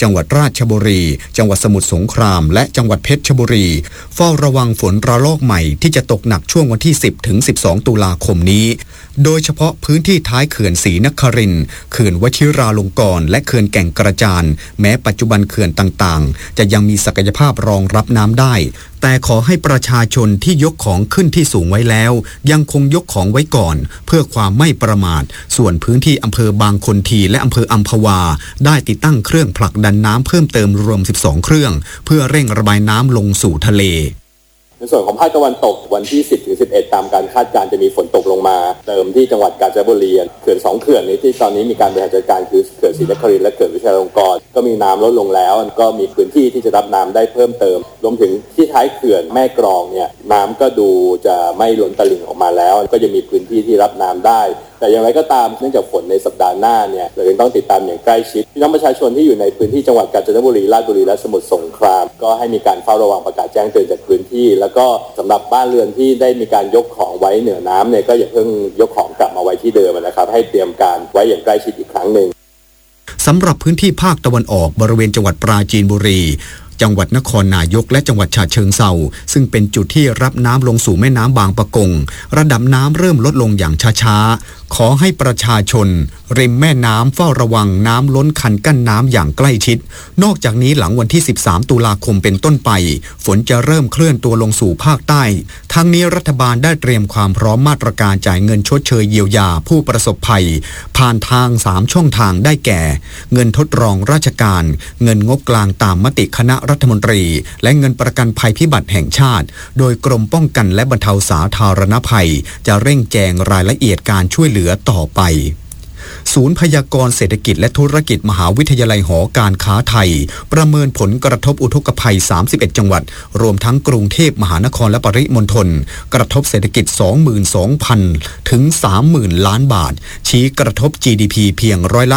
จังหวัดราชบุรีจังหวัดสมุทรสงครามและจังหวัดเพชรบุรีเฝ้าระวังฝนระลอกใหม่ที่จะตกหนักช่วงวันที่10ถึง12ตุลาคมนี้โดยเฉพาะพื้นที่ท้ายเขื่อนศรีนครินทร์เขื่อนวชิราลงกรณ์และเขื่อนแก่งกระจานแม้ปัจจุบันเขื่อนต่างๆจะยังมีศักยภาพรองรับน้ำได้แต่ขอให้ประชาชนที่ยกของขึ้นที่สูงไว้แล้วยังคงยกของไว้ก่อนเพื่อความไม่ประมาทส่วนพื้นที่อำเภอบางคนทีและอำเภออัมพวาได้ติดตั้งเครื่องผลักดันน้ำเพิ่มเติมรวม12เครื่องเพื่อเร่งระบายน้ำลงสู่ทะเลในส่วนของภาคตะวันตกวันที่10ถึง11ตามการคาดการณ์จะมีฝนตกลงมาเติมที่จังหวัดกาญจนบุรีเขื่อน2เขื่อนนี้ที่ตอนนี้มีการบริหารจัดการคือเขื่อนศรีนครินทร์และเขื่อนวชิราลงกรณ์ก็มีน้ำลดลงแล้วก็มีพื้นที่ที่จะรับน้ำได้เพิ่มเติมรวมถึงที่ท้ายเขื่อนแม่กลองเนี่ยน้ำก็ดูจะไม่ล้นตลิ่งออกมาแล้วก็จะมีพื้นที่ที่รับน้ำได้แต่อย่างไรก็ตามเนื่องจากฝนในสัปดาห์หน้าเนี่ยเรายังต้องติดตามอย่างใกล้ชิดพี่น้องประชาชนที่อยู่ในพื้นที่จังหวัดกาญจนบุรีราชบุรีและสมุทรสงครามก็ให้มีการเฝ้าระวังประกาศแจ้งเตือนจากพื้นที่แล้วก็สำหรับบ้านเรือนที่ได้มีการยกของไว้เหนือน้ำเนี่ยก็อย่าเพิ่งยกของกลับมาไว้ที่เดิมนะครับให้เตรียมการไว้อย่างใกล้ชิดอีกครั้งหนึ่งสำหรับพื้นที่ภาคตะวันออกบริเวณจังหวัดปราจีนบุรีจังหวัดนครนายกและจังหวัดฉะเชิงเทราซึ่งเป็นจุดที่รับน้ำลงสู่แม่น้ำบางปะกงระดับน้ำเริ่มลดลงอย่างช้าๆขอให้ประชาชนริมแม่น้ำเฝ้าระวังน้ำล้นคันกั้นน้ำอย่างใกล้ชิดนอกจากนี้หลังวันที่13ตุลาคมเป็นต้นไปฝนจะเริ่มเคลื่อนตัวลงสู่ภาคใต้ทั้งนี้รัฐบาลได้เตรียมความพร้อมมาตรการจ่ายเงินชดเชยเยียวยาผู้ประสบภัยผ่านทาง3ช่องทางได้แก่เงินทดรองราชการเงินงบกลางตามมติคณะรัฐมนตรีและเงินประกันภัยพิบัติแห่งชาติโดยกรมป้องกันและบรรเทาสาธารณภัยจะเร่งแจงรายละเอียดการช่วยเหลือต่อไปศูนย์พยากรณ์เศรษฐกิจและธุรกิจมหาวิทยาลัยหอการค้าไทยประเมินผลกระทบอุทกภัย31จังหวัดรวมทั้งกรุงเทพมหานครและปริมณฑลกระทบเศรษฐกิจ 22,000 ถึง 30,000 ล้านบาทชี้กระทบ GDP เพียงร้อยละ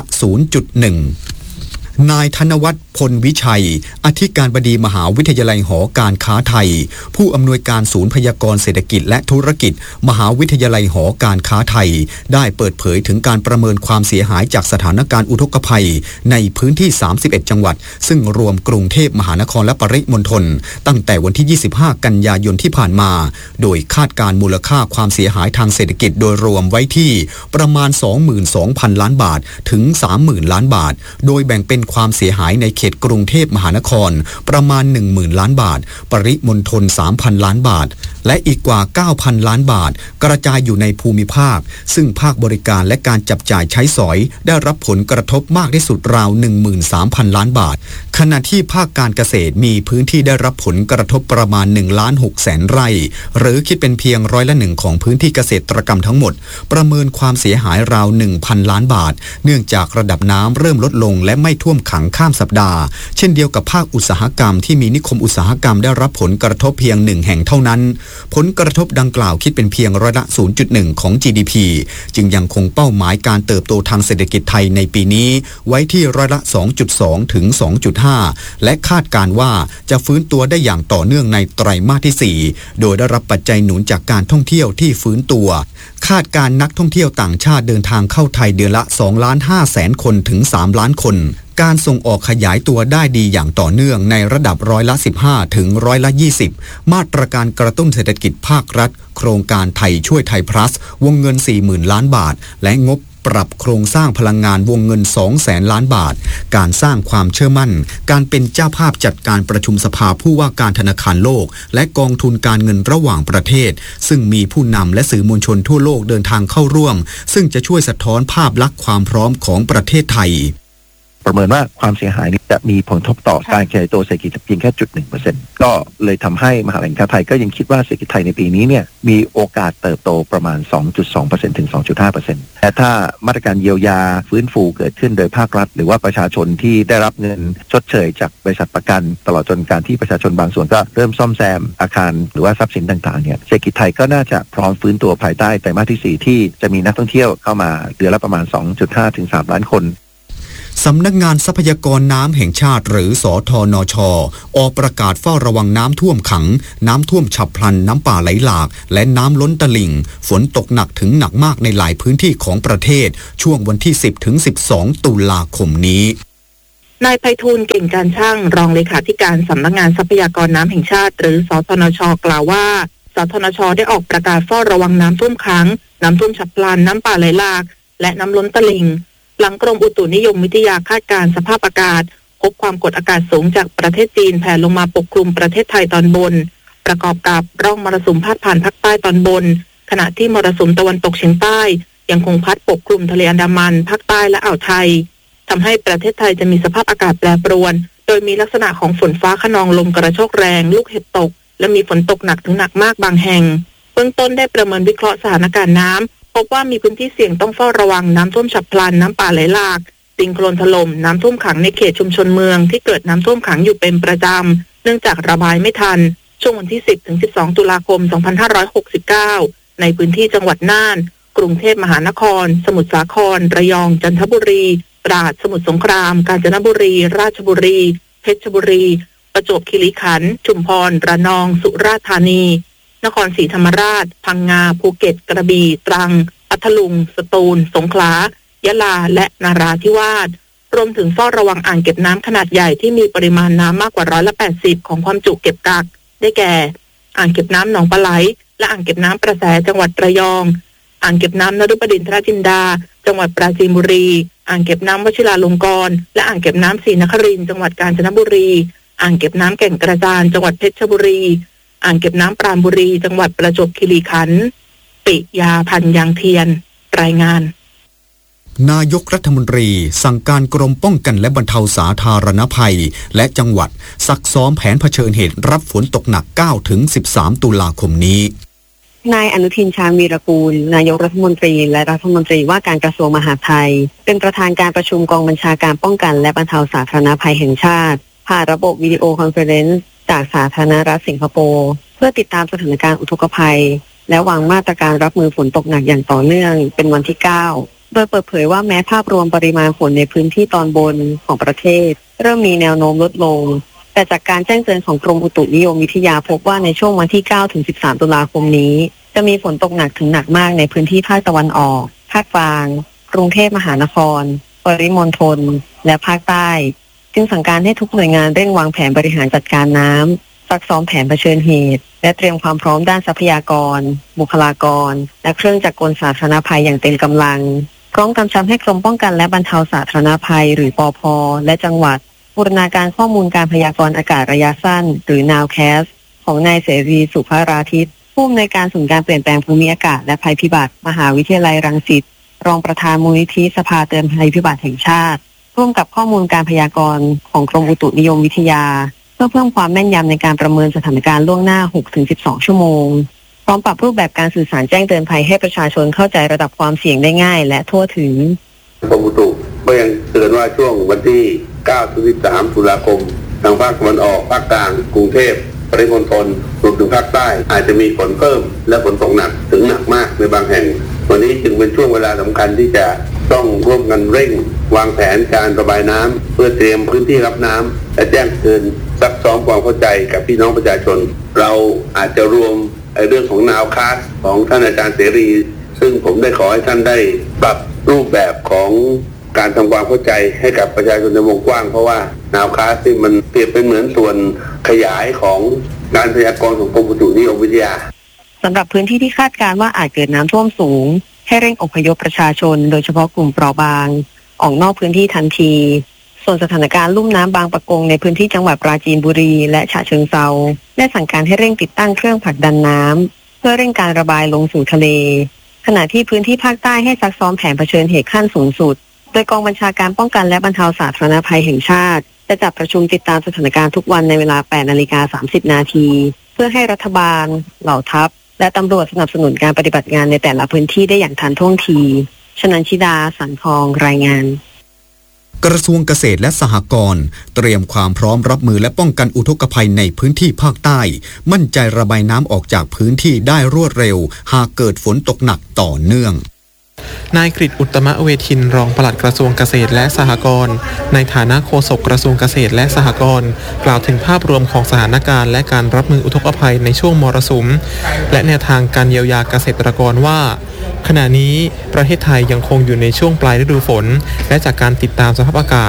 0.1นายธนวัฒน์พลวิชัยอธิการบดีมหาวิทยาลัยหอการค้าไทยผู้อำนวยการศูนย์พยากรณ์เศรษฐกิจและธุรกิจมหาวิทยาลัยหอการค้าไทยได้เปิดเผยถึงการประเมินความเสียหายจากสถานการณ์อุทกภัยในพื้นที่31จังหวัดซึ่งรวมกรุงเทพมหานครและปริมณฑลตั้งแต่วันที่25กันยายนที่ผ่านมาโดยคาดการมูลค่าความเสียหายทางเศรษฐกิจโดยรวมไว้ที่ประมาณ 22,000 ล้านบาทถึง 30,000 ล้านบาทโดยแบ่งเป็นความเสียหายในเขตกรุงเทพมหานครประมาณ 10,000 ล้านบาทปริมณฑล 3,000 ล้านบาทและอีกกว่า 9,000 ล้านบาทกระจายอยู่ในภูมิภาคซึ่งภาคบริการและการจับจ่ายใช้สอยได้รับผลกระทบมากที่สุดราว 13,000 ล้านบาทขณะที่ภาคการเกษตรมีพื้นที่ได้รับผลกระทบประมาณ 1,600,000 ไร่หรือคิดเป็นเพียงร้อยละ1ของพื้นที่เกษตรกรรมทั้งหมดประเมินความเสียหายราว 1,000 ล้านบาทเนื่องจากระดับน้ำเริ่มลดลงและไม่ท่วมขังข้ามสัปดาห์เช่นเดียวกับภาคอุตสาหกรรมที่มีนิคมอุตสาหกรรมได้รับผลกระทบเพียง1แห่งเท่านั้นผลกระทบดังกล่าวคิดเป็นเพียงร้อยละ 0.1 ของ GDP จึงยังคงเป้าหมายการเติบโตทางเศรษฐกิจไทยในปีนี้ไว้ที่ร้อยละ 2.2 ถึง 2.5 และคาดการว่าจะฟื้นตัวได้อย่างต่อเนื่องในไตรมาสที่ 4 โดยได้รับปัจจัยหนุนจากการท่องเที่ยวที่ฟื้นตัวคาดการนักท่องเที่ยวต่างชาติเดินทางเข้าไทยเดือนละ 2,500,000 คนถึง 3 ล้านคนการส่งออกขยายตัวได้ดีอย่างต่อเนื่องในระดับร้อยละ 15 ถึงร้อยละ 20 มาตรการกระตุ้นเศรษฐกิจภาครัฐโครงการไทยช่วยไทยพลัสวงเงิน 40,000 ล้านบาทและงบปรับโครงสร้างพลังงานวงเงิน 200,000 ล้านบาทการสร้างความเชื่อมั่นการเป็นเจ้าภาพจัดการประชุมสภาผู้ว่าการธนาคารโลกและกองทุนการเงินระหว่างประเทศซึ่งมีผู้นำและสื่อมวลชนทั่วโลกเดินทางเข้าร่วมซึ่งจะช่วยสะท้อนภาพลักษณ์ความพร้อมของประเทศไทยประเมินว่าความเสียหายนี้จะมีผลกระทบต่อการขยายตัวเศรษฐกิจเพียงแค่ 0.1% ก็เลยทำให้มหาวิทยาลัยการค้าไทยก็ยังคิดว่าเศรษฐกิจไทยในปีนี้เนี่ยมีโอกาสเติบโตประมาณ 2.2% ถึง 2.5% แต่ถ้ามาตรการเยียวยาฟื้นฟูเกิดขึ้นโดยภาครัฐหรือว่าประชาชนที่ได้รับเงินชดเชยจากบริษัทประกันตลอดจนการที่ประชาชนบางส่วนก็เริ่มซ่อมแซมอาคารหรือว่าทรัพย์สินต่างๆเนี่ยเศรษฐกิจไทยก็น่าจะพร้อมฟื้นตัวภายใต้ไตรมาสที่ 4ที่จะมีนักท่องเที่ยวเข้ามาเดือนละประมาณ 2.5 ถึง 3 ล้านคนสำนักงานทรัพยากรน้ำแห่งชาติหรือสทนช.ออกประกาศเฝ้าระวังน้ำท่วมขังน้ำท่วมฉับพลันน้ำป่าไหลหลากและน้ำล้นตลิ่งฝนตกหนักถึงหนักมากในหลายพื้นที่ของประเทศช่วงวันที่10 ถึง 12 ตุลาคมนี้นายไพฑูรย์เก่งการช่างรองเลขาธิการสำนักงานทรัพยากรน้ำแห่งชาติหรือสธนช.กล่าวว่าสธนช.ได้ออกประกาศเฝ้าระวังน้ำท่วมขังน้ำท่วมฉับพลันน้ำป่าไหลหลากและน้ำล้นตลิ่งหลังกรมอุตุนิยมวิทยาคาดการณ์สภาพอากาศพบความกดอากาศสูงจากประเทศจีนแผ่ลงมาปกคลุมประเทศไทยตอนบนประกอบกับร่องมรสุมพาดผ่านภาคใต้ตอนบนขณะที่มรสุมตะวันตกเฉียงใต้ยังคงพัดปกคลุมทะเลอันดามันภาคใต้และอ่าวไทยทำให้ประเทศไทยจะมีสภาพอากาศแปรปรวนโดยมีลักษณะของฝนฟ้าคะนองลมกระโชกแรงลูกเห็บตกและมีฝนตกหนักถึงหนักมากบางแห่งเบื้องต้นได้ประเมินวิเคราะห์สถานการณ์น้ำพบว่ามีพื้นที่เสี่ยงต้องเฝ้าระวังน้ำท่วมฉับพลันน้ำป่าไหลหลากดินโคลนถล่มน้ำท่วมขังในเขตชุมชนเมืองที่เกิดน้ำท่วมขังอยู่เป็นประจำเนื่องจากระบายไม่ทันช่วงวันที่ 10-12 ตุลาคม 2569 ในพื้นที่จังหวัดน่านกรุงเทพมหานครสมุทรสาครระยองจันทบุรีตราดสมุทรสงครามกาญจนบุรีราชบุรีเพชรบุรีประจวบคีรีขันธ์ชุมพรระนองสุราษฎร์ธานีนครศรีธรรมราชพังงาภูเก็ตกระบี่ตรังพัทลุงสตูลสงขลายะลาและนราธิวาสรวมถึงเฝ้าระวังอ่างเก็บน้ำขนาดใหญ่ที่มีปริมาณน้ำมากกว่า80%ของความจุเก็บกักได้แก่อ่างเก็บน้ำหนองปลาไหลและอ่างเก็บน้ำประแสจังหวัดระยองอ่างเก็บน้ำนฤบดินทรจินดาจังหวัดปราจีนบุรีอ่างเก็บน้ำวชิราลงกรณ์และอ่างเก็บน้ำศรีนครินทร์จังหวัดกาญจนบุรีอ่างเก็บน้ำแก่งกระจานจังหวัดเพชรบุรีอ่างเก็บน้ำปราณบุรีจังหวัดประจวบคีรีขันธ์ปิยาพันธ์ยางเทียนรายงานนายกรัฐมนตรีสั่งการกรมป้องกันและบรรเทาสาธารณภัยและจังหวัดซักซ้อมแผนเผชิญเหตุรับฝนตกหนัก 9-13 ตุลาคมนี้นายอนุทินชาญวีรกูลนายกรัฐมนตรีและรัฐมนตรีว่าการกระทรวงมหาดไทยเป็นประธานการประชุมกองบัญชาการป้องกันและบรรเทาสาธารณภัยแห่งชาติผ่านระบบวิดีโอคอนเฟอเรนซ์จากสาธารณรัฐสิงคโปร์เพื่อติดตามสถานการณ์อุทกภัยและวางมาตรการรับมือฝนตกหนักอย่างต่อเนื่องเป็นวันที่ 9โดยเปิดเผยว่าแม้ภาพรวมปริมาณฝนในพื้นที่ตอนบนของประเทศเริ่มมีแนวโน้มลดลงแต่จากการแจ้งเตือนของกรมอุตุนิยมวิทยาพบว่าในช่วงวันที่ 9-13 ตุลาคมนี้จะมีฝนตกหนักถึงหนักมากในพื้นที่ภาคตะวันออกภาคกลางกรุงเทพมหานครปริมณฑลและภาคใต้จึงสั่งการให้ทุกหน่วยงานเร่งวางแผนบริหารจัดการน้ำซักซ้อมแผนเผชิญเหตุและเตรียมความพร้อมด้านทรัพยากรบุคลากรและเครื่องจักรกลสาธารณภัยอย่างเต็มกำลังพร้อมกำชับให้กรมป้องกันและบรรเทาสาธารณภัยหรือปภ.และจังหวัดบูรณาการข้อมูลการพยากรณ์อากาศระยะสั้นหรือ Nowcast ของนายเสรีสุภาราทิตผู้อำนวยการศูนย์การเปลี่ยนแปลงภูมิอากาศและภัยพิบัติมหาวิทยาลัยรังสิตรองประธานมูลนิธิสภาเตือนภัยพิบัติแห่งชาติร่วมกับข้อมูลการพยากรณ์ของกรมอุตุนิยมวิทยาเพื่อเพิ่มความแม่นยำในการประเมินสถานการณ์ล่วงหน้า 6-12 ชั่วโมงพร้อมปรับรูปแบบการสื่อสารแจ้งเตือนภัยให้ประชาชนเข้าใจระดับความเสี่ยงได้ง่ายและทั่วถึงกรมอุตุก็ยังเตือนว่าช่วงวันที่ 9-13 ตุลาคมทางภาคตะวันออกภาคกลางกรุงเทพปริมณฑลรวมถึงภาคใต้อาจจะมีฝนเพิ่มและฝนตกหนักถึงหนักมากในบางแห่งวันนี้จึงเป็นช่วงเวลาสำคัญที่จะต้องร่วมกันเร่งวางแผนการระบายน้ำเพื่อเตรียมพื้นที่รับน้ำและแจ้งเตือนซักซ้อมความเข้าใจกับพี่น้องประชาชนเราอาจจะรวมเรื่องของ Nowcast ของท่านอาจารย์เสรีซึ่งผมได้ขอให้ท่านได้ปรับรูปแบบของการทำความเข้าใจให้กับประชาชนในวงกว้างเพราะว่า Nowcast ที่มันเปรียบเป็นเหมือนส่วนขยายของการพยากรณ์ของกรมอุตุนิยมวิทยาสำหรับพื้นที่ที่คาดการณ์ว่าอาจเกิดน้ำท่วมสูงให้เร่งอพยพประชาชนโดยเฉพาะกลุ่มเปราะบางออกนอกพื้นที่ทันทีส่วนสถานการณ์ลุ่มน้ำบางปะกงในพื้นที่จังหวัดปราจีนบุรีและฉะเชิงเทราได้สั่งการให้เร่งติดตั้งเครื่องผลักดันน้ำเพื่อเร่งการระบายลงสู่ทะเลขณะที่พื้นที่ภาคใต้ให้ซักซ้อมแผนเผชิญเหตุขั้นสูงสุดโดยกองบัญชาการป้องกันและบรรเทาสาธารณภัยแห่งชาติจะจัดประชุมติดตามสถานการณ์ทุกวันในเวลา 8:30 น.เพื่อให้รัฐบาลเหล่าทัพและตำรวจสนับสนุนการปฏิบัติงานในแต่ละพื้นที่ได้อย่างทันท่วงทีชนันชิดาสันทองรายงานกระทรวงเกษตรและสหกรณ์เตรียมความพร้อมรับมือและป้องกันอุทกภัยในพื้นที่ภาคใต้มั่นใจระบายน้ำออกจากพื้นที่ได้รวดเร็วหากเกิดฝนตกหนักต่อเนื่องนายกฤษอุตตมเวทินรองปลัดกระทรวงเกษตรและสหกรณ์ในฐานะโฆษกกระทรวงเกษตรและสหกรณ์กล่าวถึงภาพรวมของสถานการณ์และการรับมืออุทกภัยในช่วงมรสุมและแนวทางการเยียวยาเกษตรกรว่าขณะนี้ประเทศไทยยังคงอยู่ในช่วงปลายฤดูฝนและจากการติดตามสภาพอากาศ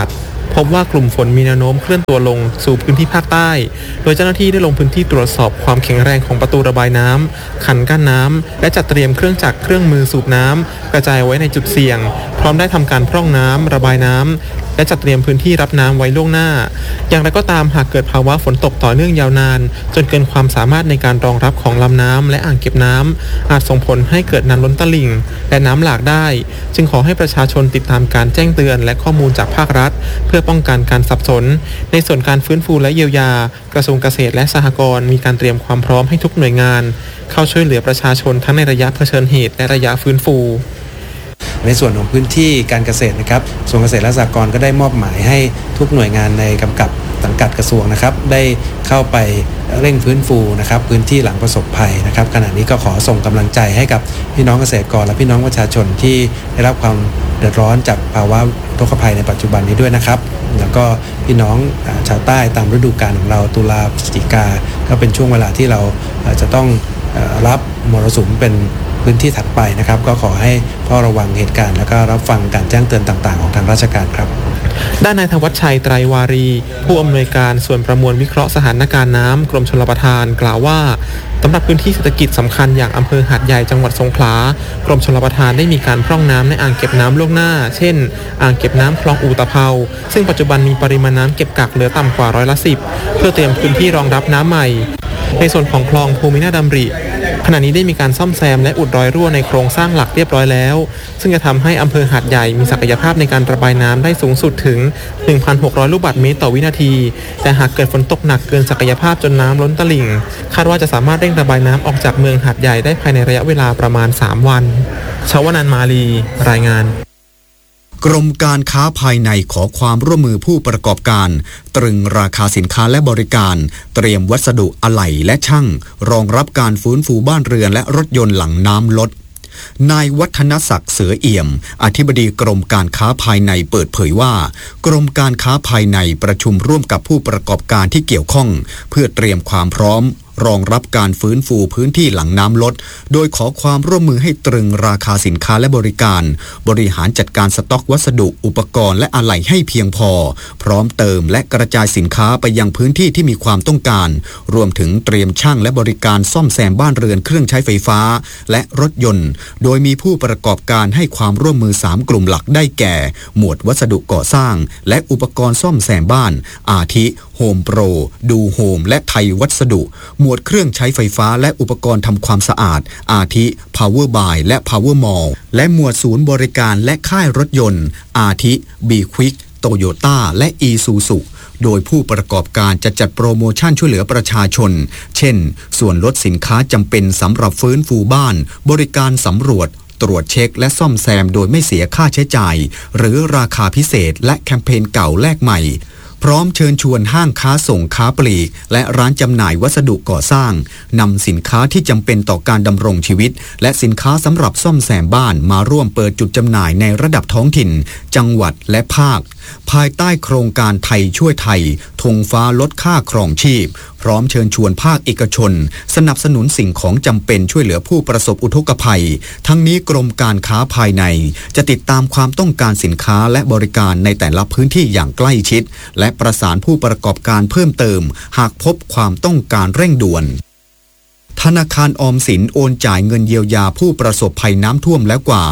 พบว่ากลุ่มฝนมีแนวโน้มเคลื่อนตัวลงสู่พื้นที่ภาคใต้โดยเจ้าหน้าที่ได้ลงพื้นที่ตรวจสอบความแข็งแรงของประตูระบายน้ำคันกั้นน้ำและจัดเตรียมเครื่องจักรเครื่องมือสูบน้ำกระจายไว้ในจุดเสี่ยงพร้อมได้ทำการพร่องน้ำระบายน้ำและจัดเตรียมพื้นที่รับน้ำไว้ล่วงหน้าอย่างไรก็ตามหากเกิดภาวะฝนตกต่อเนื่องยาวนานจนเกินความสามารถในการรองรับของลำน้ำและอ่างเก็บน้ำอาจส่งผลให้เกิดน้ำล้นตลิ่งและน้ำหลากได้จึงขอให้ประชาชนติดตามการแจ้งเตือนและข้อมูลจากภาครัฐเพื่อป้องกันการสับสนในส่วนการฟื้นฟูและเยียวยากระทรวงเกษตรและสหกรณ์มีการเตรียมความพร้อมให้ทุกหน่วยงานเข้าช่วยเหลือประชาชนทั้งในระยะเผชิญเหตุและระยะฟื้นฟูในส่วนของพื้นที่การเกษตรนะครับกระทรวงเกษตรและสหกรณ์ก็ได้มอบหมายให้ทุกหน่วยงานในกำกับสังกัดกระทรวงนะครับได้เข้าไปเร่งฟื้นฟูนะครับพื้นที่หลังประสบภัยนะครับขณะนี้ก็ขอส่งกำลังใจให้กับพี่น้องเกษตรกรและพี่น้องประชาชนที่ได้รับความเดือดร้อนจากภาวะอุทกภัยในปัจจุบันนี้ด้วยนะครับแล้วก็พี่น้องชาวใต้ตามฤดูกาลของเราตุลาพฤศจิกาก็เป็นช่วงเวลาที่เราจะต้องรับมรสุมเป็นพื้นที่ถัดไปนะครับก็ขอให้เฝ้าระวังเหตุการณ์แล้วก็รับฟังการแจ้งเตือนต่างๆของทางราชการครับด้านนายธวัชชัยไตรวารีผู้อำนวยการส่วนประมวลวิเคราะห์สถานการณ์น้ำกรมชลประทานกล่าวว่าสำหรับพื้นที่เศรษฐกิจสำคัญอย่างอำเภอหาดใหญ่จังหวัดสงขลากรมชลประทานได้มีการพร่องน้ำในอ่างเก็บน้ำล่วงหน้าเช่นอ่างเก็บน้ำคลองอู่ตะเภาซึ่งปัจจุบันมีปริมาณน้ำเก็บกักเหลือต่ำกว่า10%เพื่อเตรียมพื้นที่รองรับน้ำใหม่ในส่วนของคลองภูมินาถดำริขณะนี้ได้มีการซ่อมแซมและอุดรอยรั่วในโครงสร้างหลักเรียบร้อยแล้วซึ่งจะทำให้อำเภอหาดใหญ่มีศักยภาพในการระบายน้ำได้สูงสุดถึง 1,600 ลูกบาศก์เมตรต่อวินาทีแต่หากเกิดฝนตกหนักเกินศักยภาพจนน้ำล้นตลิ่งคาดว่าจะสามารถเร่งระบายน้ำออกจากเมืองหาดใหญ่ได้ภายในระยะเวลาประมาณ3วันชวนันท์มาลีรายงานกรมการค้าภายในขอความร่วมมือผู้ประกอบการตรึงราคาสินค้าและบริการเตรียมวัสดุอะไหล่และช่างรองรับการฟื้นฟูบ้านเรือนและรถยนต์หลังน้ำลดนายวัฒนศักดิ์เสือเอี่ยมอธิบดีกรมการค้าภายในเปิดเผยว่ากรมการค้าภายในประชุมร่วมกับผู้ประกอบการที่เกี่ยวข้องเพื่อเตรียมความพร้อมรองรับการฟื้นฟูพื้นที่หลังน้ำลดโดยขอความร่วมมือให้ตรึงราคาสินค้าและบริการบริหารจัดการสต็อกวัสดุอุปกรณ์และอะไหล่ให้เพียงพอพร้อมเติมและกระจายสินค้าไปยังพื้นที่ที่มีความต้องการรวมถึงเตรียมช่างและบริการซ่อมแซมบ้านเรือนเครื่องใช้ไฟฟ้าและรถยนต์โดยมีผู้ประกอบการให้ความร่วมมือ3กลุ่มหลักได้แก่หมวดวัสดุก่อสร้างและอุปกรณ์ซ่อมแซมบ้านอาทิโฮมโปรดูโฮมและไทยวัสดุหมวดเครื่องใช้ไฟฟ้าและอุปกรณ์ทำความสะอาดอาทิ Power Buy และ Power Mall และหมวดศูนย์บริการและค่ายรถยนต์อาทิ B Quick Toyota และ Isuzu โดยผู้ประกอบการจะจัดโปรโมชั่นช่วยเหลือประชาชนเช่นส่วนลดสินค้าจำเป็นสำหรับฟื้นฟูบ้านบริการสำรวจตรวจเช็คและซ่อมแซมโดยไม่เสียค่าใช้จ่ายหรือราคาพิเศษและแคมเปญเก่าแลกใหม่พร้อมเชิญชวนห้างค้าส่งค้าปลีกและร้านจำหน่ายวัสดุก่อสร้างนำสินค้าที่จำเป็นต่อการดำรงชีวิตและสินค้าสำหรับซ่อมแซมบ้านมาร่วมเปิดจุดจำหน่ายในระดับท้องถิ่นจังหวัดและภาคภายใต้โครงการไทยช่วยไทยธงฟ้าลดค่าครองชีพพร้อมเชิญชวนภาคเอกชนสนับสนุนสิ่งของจำเป็นช่วยเหลือผู้ประสบอุทกภัยทั้งนี้กรมการค้าภายในจะติดตามความต้องการสินค้าและบริการในแต่ละพื้นที่อย่างใกล้ชิดและประสานผู้ประกอบการเพิ่มเติมหากพบความต้องการเร่งด่วนธนาคารออมสินโอนจ่ายเงินเยียวยาผู้ประสบภัยน้ำท่วมแล้วกว่า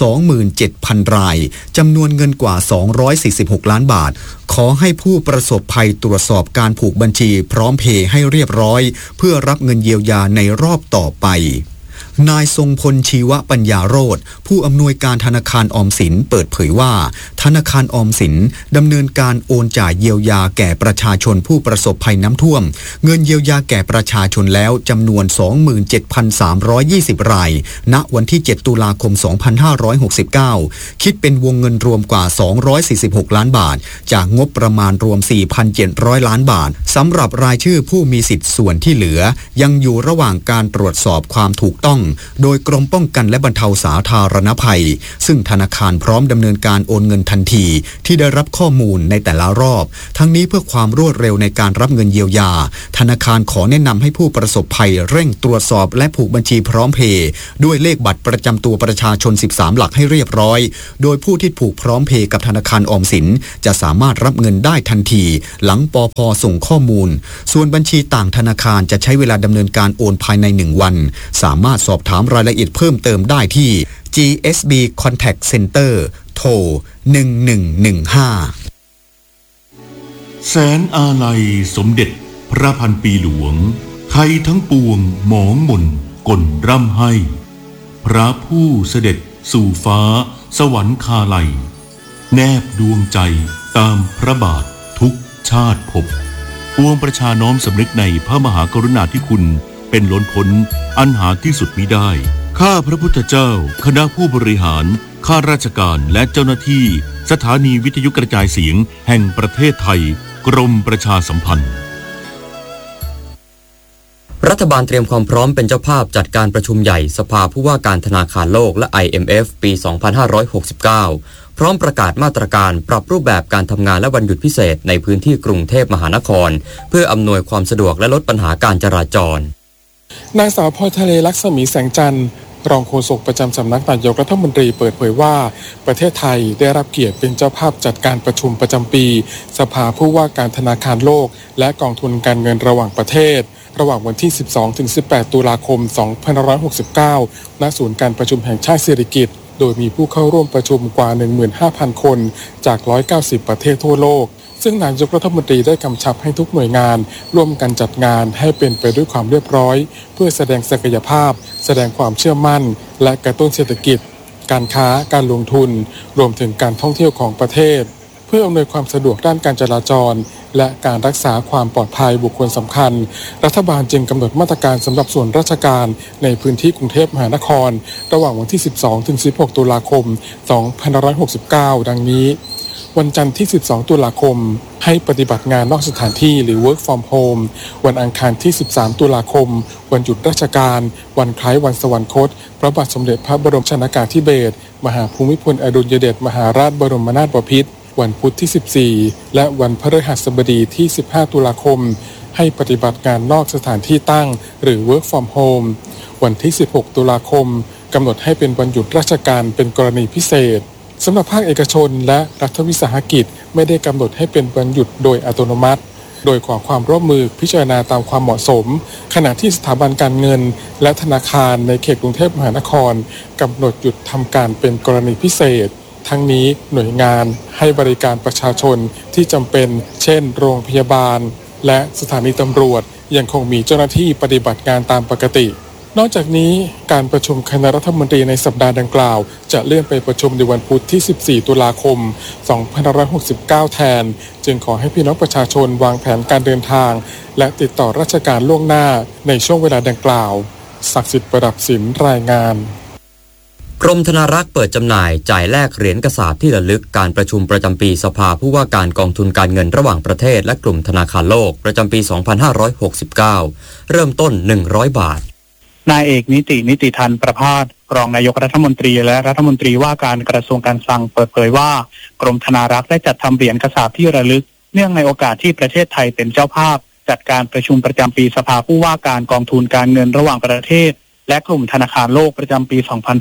27,000 รายจำนวนเงินกว่า246ล้านบาทขอให้ผู้ประสบภัยตรวจสอบการผูกบัญชีพร้อมเพย์ให้เรียบร้อยเพื่อรับเงินเยียวยาในรอบต่อไปนายทรงพลชีวปัญญาโรจน์ผู้อำนวยการธนาคารออมสินเปิดเผยว่าธนาคารออมสินดำเนินการโอนจ่ายเยียวยาแก่ประชาชนผู้ประสบภัยน้ำท่วมเงินเยียวยาแก่ประชาชนแล้วจำนวน 27,320 รายณวันที่7ตุลาคม2569คิดเป็นวงเงินรวมกว่า246ล้านบาทจากงบประมาณรวม 4,700 ล้านบาทสำหรับรายชื่อผู้มีสิทธิ์ส่วนที่เหลือยังอยู่ระหว่างการตรวจสอบความถูกต้องโดยกรมป้องกันและบรรเทาสาธารณภัยซึ่งธนาคารพร้อมดำเนินการโอนเงินทันทีที่ได้รับข้อมูลในแต่ละรอบทั้งนี้เพื่อความรวดเร็วในการรับเงินเยียวยาธนาคารขอแนะนำให้ผู้ประสบภัยเร่งตรวจสอบและผูกบัญชีพร้อมเพย์ด้วยเลขบัตรประจำตัวประชาชน13หลักให้เรียบร้อยโดยผู้ที่ผูกพร้อมเพย์กับธนาคารออมสินจะสามารถรับเงินได้ทันทีหลังปภ.ส่งข้อมูลส่วนบัญชีต่างธนาคารจะใช้เวลาดำเนินการโอนภายใน1วันสามารถสอบถามรายละเอียดเพิ่มเติมได้ที่ GSB Contact Center โทร1115 แสนอาลัยสมเด็จพระพันปีหลวงไทยทั้งปวงหมองมนก่นร่ำให้พระผู้เสด็จสู่ฟ้าสวรรคาลัยแนบดวงใจตามพระบาททุกชาติภพปวงประชาน้อมสำนึกในพระมหากรุณาธิคุณเป็นล้นพ้นอันหาที่สุดมิได้ข้าพระพุทธเจ้าคณะผู้บริหารข้าราชการและเจ้าหน้าที่สถานีวิทยุกระจายเสียงแห่งประเทศไทยกรมประชาสัมพันธ์รัฐบาลเตรียมความพร้อมเป็นเจ้าภาพจัดการประชุมใหญ่สภาผู้ว่าการธนาคารโลกและ IMF ปี 2569 พร้อมประกาศมาตรการปรับรูปแบบการทำงานและวันหยุดพิเศษในพื้นที่กรุงเทพมหานครเพื่ออำนวยความสะดวกและลดปัญหาการจราจรนางสาวพรทะเลลักษมีแสงจันทร์รองโฆษกประจำสำนักนายกรัฐมนตรีเปิดเผยว่าประเทศไทยได้รับเกียรติเป็นเจ้าภาพจัดการประชุมประจำปีสภาผู้ว่าการธนาคารโลกและกองทุนการเงินระหว่างประเทศระหว่างวันที่ 12-18 ตุลาคม 2569 ณ ศูนย์การประชุมแห่งชาติสิริกิติ์โดยมีผู้เข้าร่วมประชุมกว่า 15,000 คนจาก 190 ประเทศทั่วโลกซึ่งนายกรัฐมนตรีได้กำชับให้ทุกหน่วยงานร่วมกันจัดงานให้เป็นไปด้วยความเรียบร้อยเพื่อแสดงศักยภาพแสดงความเชื่อมั่นและกระตุ้นเศรษฐกิจการค้าการลงทุนรวมถึงการท่องเที่ยวของประเทศเพื่ออำนวยความสะดวกด้านการจราจรและการรักษาความปลอดภัยบุคคลสำคัญรัฐบาลจึงกำหนดมาตรการสำหรับส่วนราชการในพื้นที่กรุงเทพมหานครระหว่างวันที่ 12-16 ตุลาคม 2569 ดังนี้วันจันทร์ที่ 12 ตุลาคมให้ปฏิบัติงานนอกสถานที่หรือ work from home วันอังคารที่ 13 ตุลาคมวันหยุดราชการวันคล้ายวันสวรรคตพระบาทสมเด็จพระบรมชนกาธิเบศรมหาภูมิพลอดุลยเดชมหาราชบรมนาถบพิตรวันพุธที่ 14 และวันพฤหัสบดีที่ 15 ตุลาคมให้ปฏิบัติงานนอกสถานที่ตั้งหรือ work from home วันที่ 16 ตุลาคมกำหนดให้เป็นวันหยุดราชการเป็นกรณีพิเศษสำหรับภาคเอกชนและรัฐวิสาหกิจไม่ได้กำหนดให้เป็นวันหยุดโดยอัตโนมัติโดยขอความร่วมมือพิจารณาตามความเหมาะสมขณะที่สถาบันการเงินและธนาคารในเขตกรุงเทพมหานครกำหนดหยุดทำการเป็นกรณีพิเศษทั้งนี้หน่วยงานให้บริการประชาชนที่จำเป็นเช่นโรงพยาบาลและสถานีตำรวจยังคงมีเจ้าหน้าที่ปฏิบัติงานตามปกตินอกจากนี้การประชุมคณะรัฐมนตรีในสัปดาห์ดังกล่าวจะเลื่อนไปประชุมในวันพุธที่ 14 ตุลาคม 2569 แทนจึงขอให้พี่น้องประชาชนวางแผนการเดินทางและติดต่อราชการล่วงหน้าในช่วงเวลาดังกล่าวศักดิ์สิทธิ์ประดับศิลป์รายงานกรมธนารักษ์เปิดจำหน่ายจ่ายแลกเหรียญกษาปณ์ที่ระลึกการประชุมประจำปีสภาผู้ว่าการกองทุนการเงินระหว่างประเทศและกลุ่มธนาคารโลกประจำปี 2569 เริ่มต้น 100 บาทนายเอกนิติธันประภาสรองนายกรัฐมนตรีและรัฐมนตรีว่าการกระทรวงการคลังเปิดเผยว่ากรมธนารักษ์ได้จัดทำเหรียญกษาปณ์ที่ระลึกเนื่องในโอกาสที่ประเทศไทยเป็นเจ้าภาพจัดการประชุมประจำปีสภาผู้ว่าการกองทุนการเงินระหว่างประเทศและกลุ่มธนาคารโลกประจำปี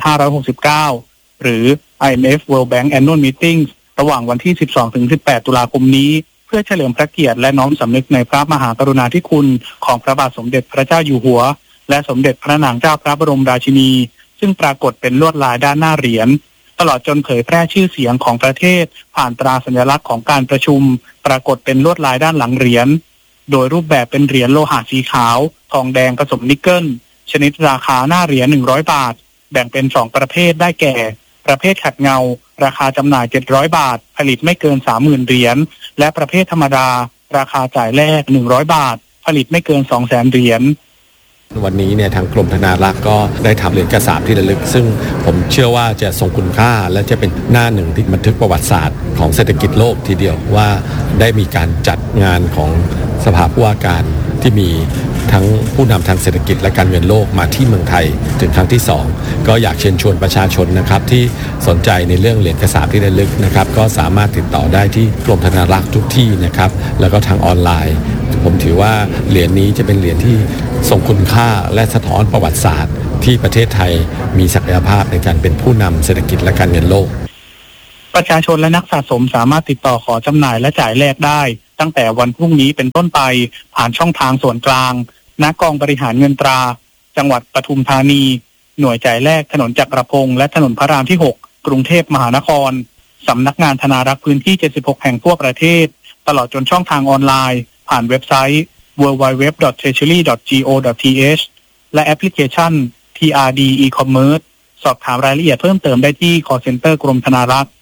2569 หรือ IMF World Bank Annual Meetings ระหว่างวันที่ 12-18 ตุลาคมนี้เพื่อเฉลิมพระเกียรติและน้อมสำนึกในพระมหากรุณาธิคุณของพระบาทสมเด็จพระเจ้าอยู่หัวและสมเด็จพระนางเจ้าพระบรมราชินีซึ่งปรากฏเป็นลวดลายด้านหน้าเหรียญตลอดจนเผยแพร่ชื่อเสียงของประเทศผ่านตราสัญลักษณ์ของการประชุมปรากฏเป็นลวดลายด้านหลังเหรียญโดยรูปแบบเป็นเหรียญโลหะสีขาวทองแดงผสมนิกเกิลชนิดราคาหน้าเหรียญ100 บาทแบ่งเป็น2ประเภทได้แก่ประเภทขัดเงาราคาจำหน่าย700 บาทผลิตไม่เกิน 30,000 เหรียญและประเภทธรรมดาราคาจ่ายแลก100 บาทผลิตไม่เกิน 200,000 เหรียญวันนี้เนี่ยทางกรมธนารักษ์ก็ได้ทำเหรียญกษาปณ์ที่ระลึกซึ่งผมเชื่อว่าจะทรงคุณค่าและจะเป็นหน้าหนึ่งที่บันทึกประวัติศาสตร์ของเศรษฐกิจโลกทีเดียวว่าได้มีการจัดงานของสภาผู้ว่าการที่มีทั้งผู้นำทางเศรษฐกิจและการเงินโลกมาที่เมืองไทยถึงครั้งที่2ก็อยากเชิญชวนประชาชนนะครับที่สนใจในเรื่องเหรียญกระสาบที่ระลึกนะครับก็สามารถติดต่อได้ที่กรมธนารักษ์ทุกที่นะครับแล้วก็ทางออนไลน์ผมถือว่าเหรียญนี้จะเป็นเหรียญที่ทรงคุณค่าและสะท้อนประวัติศาสตร์ที่ประเทศไทยมีศักยภาพในการเป็นผู้นำเศรษฐกิจและการเงินโลกประชาชนและนักสะสมสามารถติดต่อขอจำหน่ายและจ่ายแลกได้ตั้งแต่วันพรุ่งนี้เป็นต้นไปผ่านช่องทางส่วนกลางณกองบริหารเงินตราจังหวัดปทุมธานีหน่วยจ่ายแลกถนนจักรพงษ์และถนนพระรามที่6กรุงเทพมหานครสำนักงานธนารักษ์พื้นที่76แห่งทั่วประเทศตลอดจนช่องทางออนไลน์ผ่านเว็บไซต์ www.treasury.go.th และแอปพลิเคชัน TRD e-commerce สอบถามรายละเอียดเพิ่มเติมได้ที่ call center กรมธนารักษ์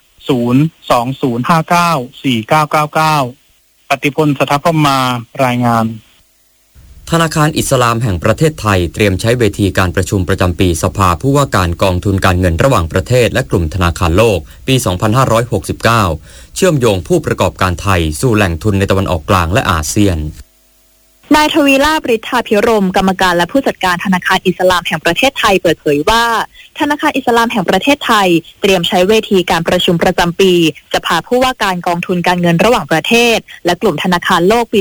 020594999ปฏิพล สถาพรหมารายงานธนาคารอิสลามแห่งประเทศไทยเตรียมใช้เวทีการประชุมประจำปีสภาผู้ว่าการกองทุนการเงินระหว่างประเทศและกลุ่มธนาคารโลกปี 2569 เชื่อมโยงผู้ประกอบการไทยสู่แหล่งทุนในตะวันออกกลางและอาเซียนนายทวีลาภ ฤทธาภิรมย์กรรมการและผู้จัดการธนาคารอิสลามแห่งประเทศไทยเปิดเผยว่าธนาคารอิสลามแห่งประเทศไทยเตรียมใช้เวทีการประชุมประจำปีจะพาผู้ว่าการกองทุนการเงินระหว่างประเทศและกลุ่มธนาคารโลกปี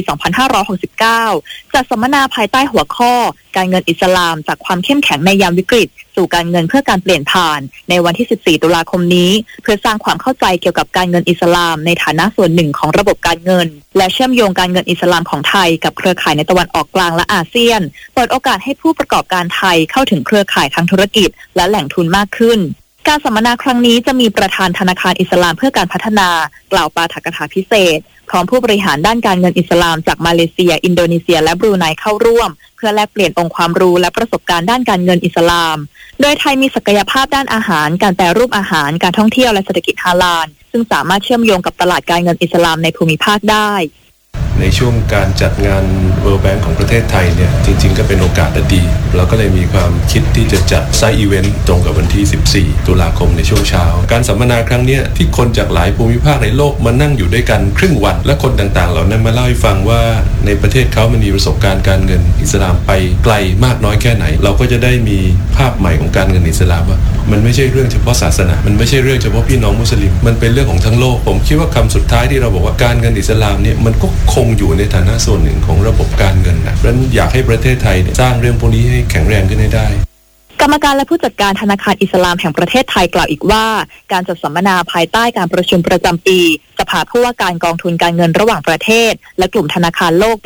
2569 จัดสัมมนาภายใต้หัวข้อการเงินอิสลามจากความเข้มแข็งในยามวิกฤตสู่การเงินเพื่อการเปลี่ยนผ่านในวันที่ 14 ตุลาคมนี้เพื่อสร้างความเข้าใจเกี่ยวกับการเงินอิสลามในฐานะส่วนหนึ่งของระบบการเงินและเชื่อมโยงการเงินอิสลามของไทยกับเครือข่ายในตะวันออกกลางและอาเซียนเปิดโอกาสให้ผู้ประกอบการไทยเข้าถึงเครือข่ายทางธุรกิจและแหล่งทุนมากขึ้นการสัมมนาครั้งนี้จะมีประธานธนาคารอิสลามเพื่อการพัฒนากล่าวปาฐกถาพิเศษพร้อมผู้บริหารด้านการเงินอิสลามจากมาเลเซียอินโดนีเซียและบรูไนเข้าร่วมเพื่อแลกเปลี่ยนองค์ความรู้และประสบการณ์ด้านการเงินอิสลามโดยไทยมีศักยภาพด้านอาหารการแปรรูปอาหารการท่องเที่ยวและเศรษฐกิจฮาลาลซึ่งสามารถเชื่อมโยงกับตลาดการเงินอิสลามในภูมิภาคได้ในช่วงการจัดงาน World Bank ของประเทศไทยเนี่ยจริงๆก็เป็นโอกาสดีเราก็เลยมีความคิดที่จะจัดไซด์อีเวนต์ตรงกับวันที่ 14 ตุลาคมในช่วงเช้าการสัมมนาครั้งนี้ที่คนจากหลายภูมิภาคในโลกมานั่งอยู่ด้วยกันครึ่งวันและคนต่างๆเหล่านั้นมาเล่าให้ฟังว่าในประเทศเขามันมีประสบการณ์การเงินอิสลามไปไกลมากน้อยแค่ไหนเราก็จะได้มีภาพใหม่ของการเงินอิสลามว่ามันไม่ใช่เรื่องเฉพาะศาสนามันไม่ใช่เรื่องเฉพาะพี่น้องมุสลิมมันเป็นเรื่องของทั้งโลกผมคิดว่าคำสุดท้ายที่เราบอกว่าการเงินอิสลามเนี่ยมันก็คงอยู่ในฐานะส่วนหนึ่งของระบบการเงินนะเพราะฉะนั้นอยากให้ประเทศไทยสร้างเรื่องพวกนี้ให้แข็งแรงขึ้นให้ได้กรรมการและผู้จัดการธนาคารอิสลามแห่งประเทศไทยกล่าวอีกว่าการจัดสัมมนาภายใต้การประชุมประจำปีจะพาผู้ว่าการกองทุนการเงินระหว่างประเทศและกลุ่มธนาคารโลกปี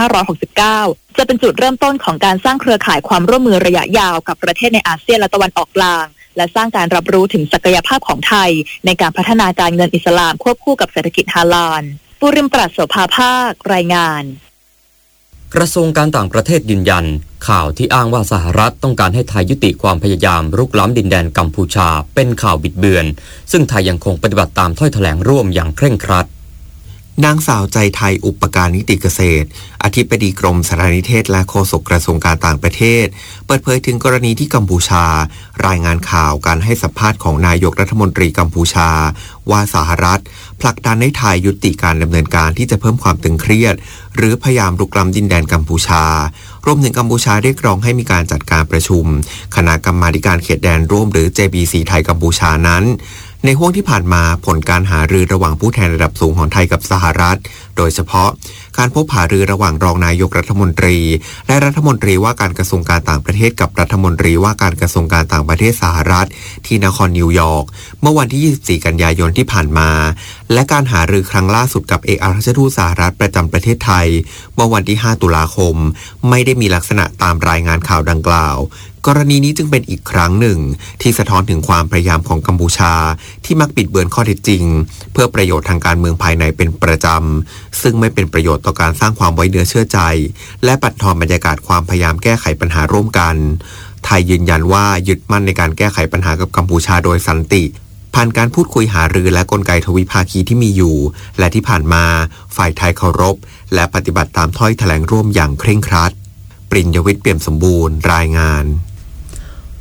2569 จะเป็นจุดเริ่มต้นของการสร้างเครือข่ายความร่วมมือระยะยาวกับประเทศในอาเซียนและตะวันออกกลางและสร้างการรับรู้ถึงศักยภาพของไทยในการพัฒนาการเงินอิสลามควบคู่กับเศรษฐกิจฮาลาลปุริมปราศโสภาภาครายงานกระทรวงการต่างประเทศยืนยันข่าวที่อ้างว่าสหรัฐต้องการให้ไทยยุติความพยายามรุกล้ำดินแดนกัมพูชาเป็นข่าวบิดเบือนซึ่งไทยยังคงปฏิบัติตามถ้อยแถลงร่วมอย่างเคร่งครัดนางสาวใจไทยอุปการนิติเกษตรอธิบดีกรมสารนิเทศและโฆษกกระทรวงการต่างประเทศเปิดเผยถึงกรณีที่กัมพูชารายงานข่าวการให้สัมภาษณ์ของนายกรัฐมนตรีกัมพูชาว่าสหรัฐผลักดันให้ไทยยุติการดำเนินการที่จะเพิ่มความตึงเครียดหรือพยายามรุกล้ำดินแดนกัมพูชารวมถึงกัมพูชาเรียกร้องให้มีการจัดการประชุมคณะกรรมาธิการเขตแดนร่วมหรือ JBC ไทยกัมพูชานั้นในห้วงที่ผ่านมาผลการหารือระหว่างผู้แทนระดับสูงของไทยกับสหรัฐโดยเฉพาะการพบหารือระหว่างรองนายกรัฐมนตรีและรัฐมนตรีว่าการกระทรวงการต่างประเทศกับรัฐมนตรีว่าการกระทรวงการต่างประเทศสหรัฐที่นครนิวยอร์กเมื่อวันที่24กันยายนที่ผ่านมาและการหารือครั้งล่าสุดกับเอกอัครราชทูตสหรัฐประจำประเทศไทยเมื่อวันที่5ตุลาคมไม่ได้มีลักษณะตามรายงานข่าวดังกล่าวกรณีนี้จึงเป็นอีกครั้งหนึ่งที่สะท้อนถึงความพยายามของกัมพูชาที่มักบิดเบือนข้อเท็จจริงเพื่อประโยชน์ทางการเมืองภายในเป็นประจำซึ่งไม่เป็นประโยชน์ต่อการสร้างความไว้เนื้อเชื่อใจและบั่นทอนบรรยากาศความพยายามแก้ไขปัญหาร่วมกันไทยยืนยันว่ายึดมั่นในการแก้ไขปัญหากับกัมพูชาโดยสันติผ่านการพูดคุยหารือและกลไกทวิภาคีที่มีอยู่และที่ผ่านมาฝ่ายไทยเคารพและปฏิบัติตามถ้อยแถลงร่วมอย่างเคร่งครัดปริญญวิทย์เปี่ยมสมบูรณ์รายงาน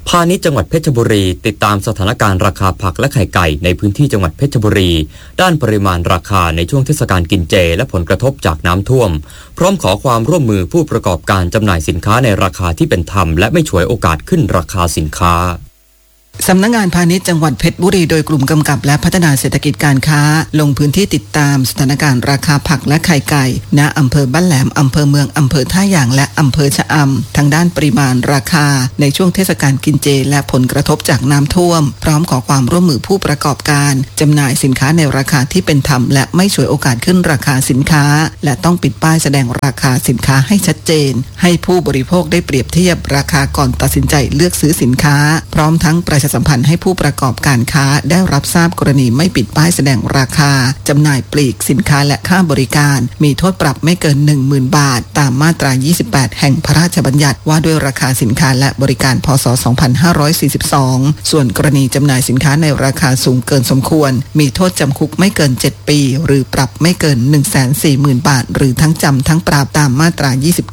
พาณิชย์จังหวัดเพชรบุรีติดตามสถานการณ์ราคาผักและไข่ไก่ในพื้นที่จังหวัดเพชรบุรีด้านปริมาณราคาในช่วงเทศกาลกินเจและผลกระทบจากน้ำท่วมพร้อมขอความร่วมมือผู้ประกอบการจำหน่ายสินค้าในราคาที่เป็นธรรมและไม่ฉวยโอกาสขึ้นราคาสินค้าสำนักงานพาณิชย์จังหวัดเพชรบุรีโดยกลุ่มกำกับและพัฒนาเศรษฐกิจการค้าลงพื้นที่ติดตามสถานการณ์ราคาผักและไข่ไก่ณอำเภอบ้านแหลมอำเภอเมืองอำเภอท่าอย่างและอำเภอชะอำทางด้านปริมาณราคาในช่วงเทศกาลกินเจและผลกระทบจากน้ำท่วมพร้อมขอความร่วมมือผู้ประกอบการจำหน่ายสินค้าในราคาที่เป็นธรรมและไม่ฉวยโอกาสขึ้นราคาสินค้าและต้องปิดป้ายแสดงราคาสินค้าให้ชัดเจนให้ผู้บริโภคได้เปรียบเทียบราคาก่อนตัดสินใจเลือกซื้อสินค้าพร้อมทั้งประชาสัมพันธ์ให้ผู้ประกอบการค้าได้รับทราบกรณีไม่ปิดป้ายแสดงราคาจำหน่ายปลีกสินค้าและค่าบริการมีโทษปรับไม่เกิน 10,000 บาทตามมาตรา 28 แห่งพระราชบัญญัติว่าด้วยราคาสินค้าและบริการพ.ศ. 2542ส่วนกรณีจำหน่ายสินค้าในราคาสูงเกินสมควรมีโทษจำคุกไม่เกิน 7 ปีหรือปรับไม่เกิน 140,000 บาทหรือทั้งจำทั้งปรับตามมาตรา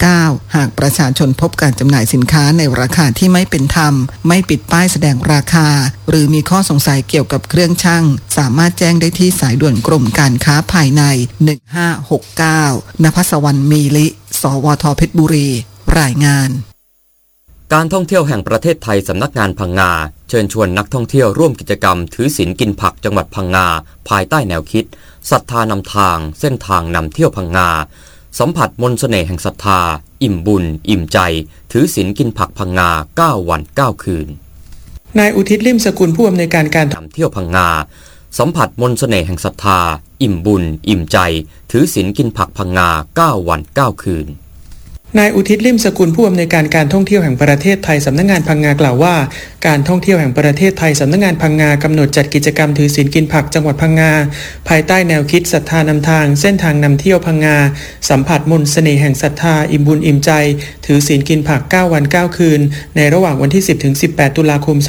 29หากประชาชนพบการจำหน่ายสินค้าในราคาที่ไม่เป็นธรรมไม่ปิดป้ายแสดงราคาหรือมีข้อสงสัยเกี่ยวกับเครื่องชั่งสามารถแจ้งได้ที่สายด่วนกรมการค้าภายใน1569ณภัสวรรณมีลิสวทเพชรบุรีรายงานการท่องเที่ยวแห่งประเทศไทยสำนักงานพังงาเชิญชวนนักท่องเที่ยวร่วมกิจกรรมถือศีลกินผักจังหวัดพังงาภายใต้แนวคิดศรัทธานำทางเส้นทางนำเที่ยวพังงาสัมผัสมนต์เสน่ห์แห่งศรัทธาอิ่มบุญอิ่มใจถือศีลกินผักพังงา9 วัน 9 คืนนายอุทิศลิ่มสกุลผู้อำนวยการการนำเที่ยวพังงาสัมผัสมนต์เสน่ห์แห่งศรัทธาอิ่มบุญอิ่มใจถือศีลกินผักพังงา9 วัน 9 คืนนายอุทิศลิ่มสกุลผู้อำนวยการการท่องเที่ยวแห่งประเทศไทยสำนักงานพังงากล่าวว่าการท่องเที่ยวแห่งประเทศไทยสำนักงานพังงากำหนดจัดกิจกรรมถือศีลกินผักจังหวัดพังงาภายใต้แนวคิดศรัทธานำทางเส้นทางนำเที่ยวพังงาสัมผัสมนต์เสน่ห์แห่งศรัทธาอิ่มบุญอิ่มใจถือศีลกินผัก9 วัน 9 คืนในระหว่างวันที่10 ถึง 18 ตุลาคม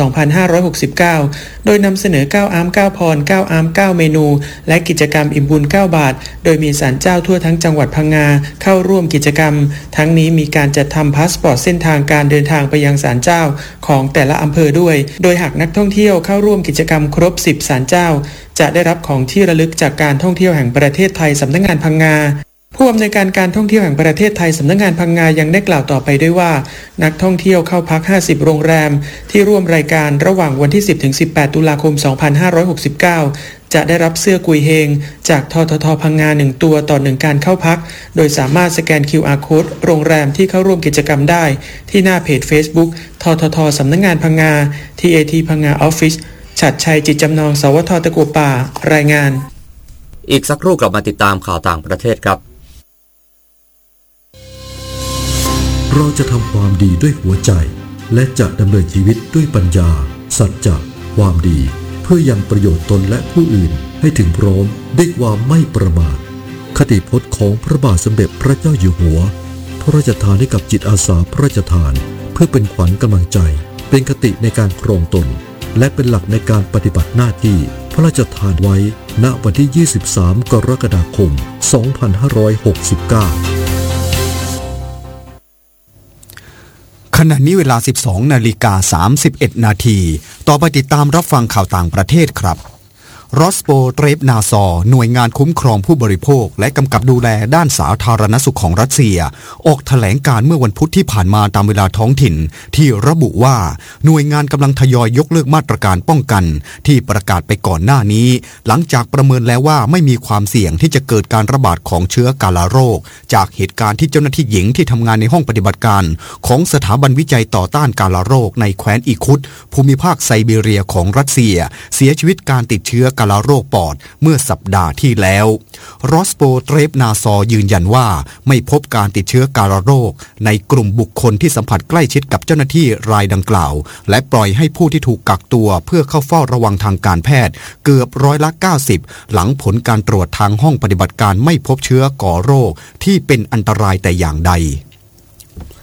2569โดยนำเสนอ9อ้าม9พร9อ้าม9เมนูและกิจกรรมอิ่มบุญ9 บาทโดยมีศาลเจ้าทั่วทั้งจังหวัดพังงาเข้าร่วมกิจกรรมทั้งนี้มีการจัดทำพาสปอร์ตเส้นทางการเดินทางไปยังศาลเจ้าของแต่ละอำเภอด้วยโดยหากนักท่องเที่ยวเข้าร่วมกิจกรรมครบ10ศาลเจ้าจะได้รับของที่ระลึกจากการท่องเที่ยวแห่งประเทศไทยสำนักงานพังงาผู้อำนวยการการท่องเที่ยวแห่งประเทศไทยสำนักงานพังงายังได้กล่าวต่อไปด้วยว่านักท่องเที่ยวเข้าพัก50โรงแรมที่ร่วมรายการระหว่างวันที่10 ถึง 18 ตุลาคม 2569จะได้รับเสื้อกุยเฮงจากททท.พังงา1ตัวต่อ1การเข้าพักโดยสามารถสแกน QR Code โรงแรมที่เข้าร่วมกิจกรรมได้ที่หน้าเพจ Facebook ททท.สำนักงานพังงา TAT พังงาออฟฟิศฉัตรชัยจิตจำนองสวท.ตะกัวป่ารายงานอีกสักครู่กลับมาติดตามข่าวต่างประเทศครับเราจะทำความดีด้วยหัวใจและจะดำเนินชีวิตด้วยปัญญาสัจจะความดีเพื่อยังประโยชน์ตนและผู้อื่นให้ถึงพร้อมด้วยความไม่ประมาทคติพจน์ของพระบาทสมเด็จพระเจ้าอยู่หัวพระราชทานให้กับจิตอาสาพระราชทานเพื่อเป็นขวัญกำลังใจเป็นคติในการครองตนและเป็นหลักในการปฏิบัติหน้าที่พระราชทานไว้ณวันที่ 23 กรกฎาคม 2569 ขณะนี้เวลา 12:31 นาทีต่อไปติดตามรับฟังข่าวต่างประเทศครับรอสโปเตรปนาซอหน่วยงานคุ้มครองผู้บริโภคและกำกับดูแลด้านสาธารณสุขของรัสเซียออกแถลงการเมื่อวันพุธที่ผ่านมาตามเวลาท้องถิ่นที่ระบุว่าหน่วยงานกำลังทยอยยกเลิกมาตรการป้องกันที่ประกาศไปก่อนหน้านี้หลังจากประเมินแล้วว่าไม่มีความเสี่ยงที่จะเกิดการระบาดของเชื้อกาฬาโรคจากเหตุการณ์ที่เจ้าหน้าที่หญิงที่ทำงานในห้องปฏิบัติการของสถาบันวิจัยต่อต้านกาฬาโรคในแคว้นอีคุตภูมิภาคไซบีเรียของรัสเซียเสียชีวิตการติดเชื้อกาฬาโรคปอดเมื่อสัปดาห์ที่แล้วรอสโปเตรปนาซอยืนยันว่าไม่พบการติดเชื้อกาฬาโรคในกลุ่มบุคคลที่สัมผัสใกล้ชิดกับเจ้าหน้าที่รายดังกล่าวและปล่อยให้ผู้ที่ถูกกักตัวเพื่อเข้าเฝ้าระวังทางการแพทย์เกือบ90%หลังผลการตรวจทางห้องปฏิบัติการไม่พบเชื้อก่อโรคที่เป็นอันตรายแต่อย่างใด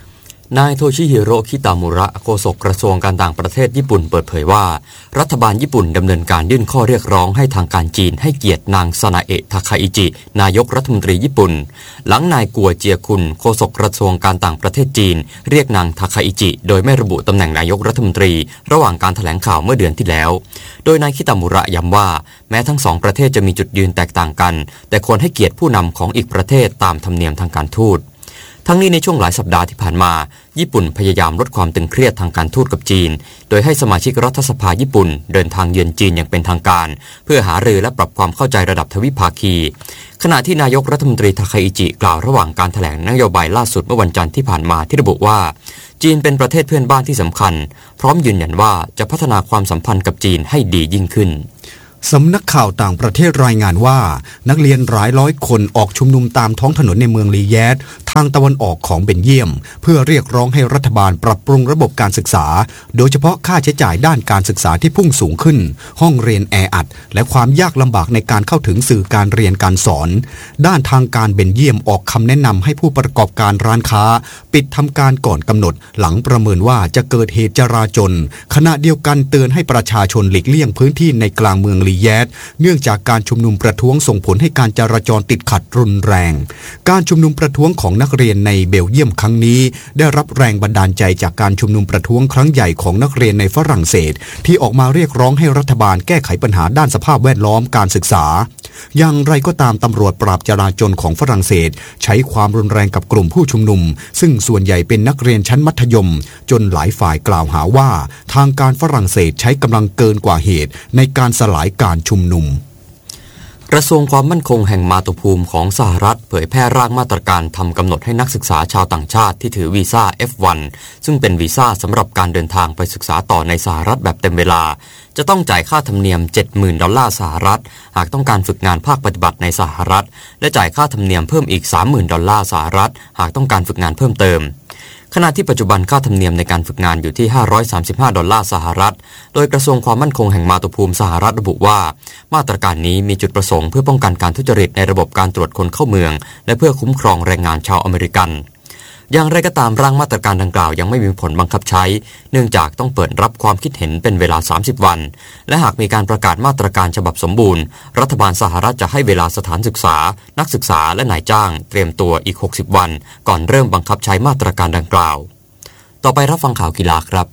นายโทชิฮิโร่ คิตามุระโฆษกกระทรวงการต่างประเทศญี่ปุ่นเปิดเผยว่ารัฐบาลญี่ปุ่นดำเนินการยื่นข้อเรียกร้องให้ทางการจีนให้เกียรตินางซานาเอะทาคาอิจินายกรัฐมนตรีญี่ปุ่นหลังนายกัวเจียคุนโฆษกกระทรวงการต่างประเทศจีนเรียกนางทาคาอิจิโดยไม่ระบุตำแหน่งนายกรัฐมนตรีระหว่างการแถลงข่าวเมื่อเดือนที่แล้วโดยนายคิตามุระย้ำว่าแม้ทั้งสองประเทศจะมีจุดยืนแตกต่างกันแต่ควรให้เกียรติผู้นำของอีกประเทศตามธรรมเนียมทางการทูตทั้งนี้ในช่วงหลายสัปดาห์ที่ผ่านมาญี่ปุ่นพยายามลดความตึงเครียดทางการทูตกับจีนโดยให้สมาชิกรัฐสภาญี่ปุ่นเดินทางเยือนจีนอย่างเป็นทางการเพื่อหารือและปรับความเข้าใจระดับทวิภาคีขณะที่นายกรัฐมนตรีทาคาอิจิกล่าวระหว่างการแถลงนโยบายล่าสุดเมื่อวันจันทร์ที่ผ่านมาที่ระบุว่าจีนเป็นประเทศเพื่อนบ้านที่สำคัญพร้อมยืนยันว่าจะพัฒนาความสัมพันธ์กับจีนให้ดียิ่งขึ้นสำนักข่าวต่างประเทศรายงานว่านักเรียนหลายร้อยคนออกชุมนุมตามท้องถนนในเมืองลีแยดทางตะวันออกของเบลเยียมเพื่อเรียกร้องให้รัฐบาลปรับปรุงระบบการศึกษาโดยเฉพาะค่าใช้จ่ายด้านการศึกษาที่พุ่งสูงขึ้นห้องเรียนแออัดและความยากลำบากในการเข้าถึงสื่อการเรียนการสอนด้านทางการเบลเยียมออกคำแนะนำให้ผู้ประกอบการร้านค้าปิดทำการก่อนกำหนดหลังประเมินว่าจะเกิดเหตุจราจลขณะเดียวกันเตือนให้ประชาชนหลีกเลี่ยงพื้นที่ในกลางเมืองลีแยดเนื่องจากการชุมนุมประท้วงส่งผลให้การจราจรติดขัดรุนแรงการชุมนุมประท้วงของนักเรียนในเบลเยียมครั้งนี้ได้รับแรงบันดาลใจจากการชุมนุมประท้วงครั้งใหญ่ของนักเรียนในฝรั่งเศสที่ออกมาเรียกร้องให้รัฐบาลแก้ไขปัญหาด้านสภาพแวดล้อมการศึกษาอย่างไรก็ตามตำรวจปราบจราจรของฝรั่งเศสใช้ความรุนแรงกับกลุ่มผู้ชุมนุมซึ่งส่วนใหญ่เป็นนักเรียนชั้นมัธยมจนหลายฝ่ายกล่าวหาว่าทางการฝรั่งเศสใช้กำลังเกินกว่าเหตุในการสลายการชุมนุมกระทรวงความมั่นคงแห่งมาตุภูมิของสหรัฐเผยแพร่ร่างมาตรการทำกำหนดให้นักศึกษาชาวต่างชาติที่ถือวีซ่า F1 ซึ่งเป็นวีซ่าสำหรับการเดินทางไปศึกษาต่อในสหรัฐแบบเต็มเวลาจะต้องจ่ายค่าธรรมเนียม $70,000 สหรัฐหากต้องการฝึกงานภาคปฏิบัติในสหรัฐและจ่ายค่าธรรมเนียมเพิ่มอีก $30,000 สหรัฐหากต้องการฝึกงานเพิ่มเติมขณะที่ปัจจุบันค่าธรรมเนียมในการฝึกงานอยู่ที่$535 สหรัฐโดยกระทรวงความมั่นคงแห่งมาตุภูมิสหรัฐระบุว่ามาตรการนี้มีจุดประสงค์เพื่อป้องกันการทุจริตในระบบการตรวจคนเข้าเมืองและเพื่อคุ้มครองแรงงานชาวอเมริกันอย่างไรก็ตามร่างมาตรการดังกล่าวยังไม่มีผลบังคับใช้เนื่องจากต้องเปิดรับความคิดเห็นเป็นเวลา30 วันและหากมีการประกาศมาตรการฉบับสมบูรณ์รัฐบาลสหรัฐจะให้เวลาสถานศึกษานักศึกษาและนายจ้างเตรียมตัวอีก60 วันก่อนเริ่มบังคับใช้มาตรการดังกล่าวต่อไปรับฟังข่าวกีฬาครับ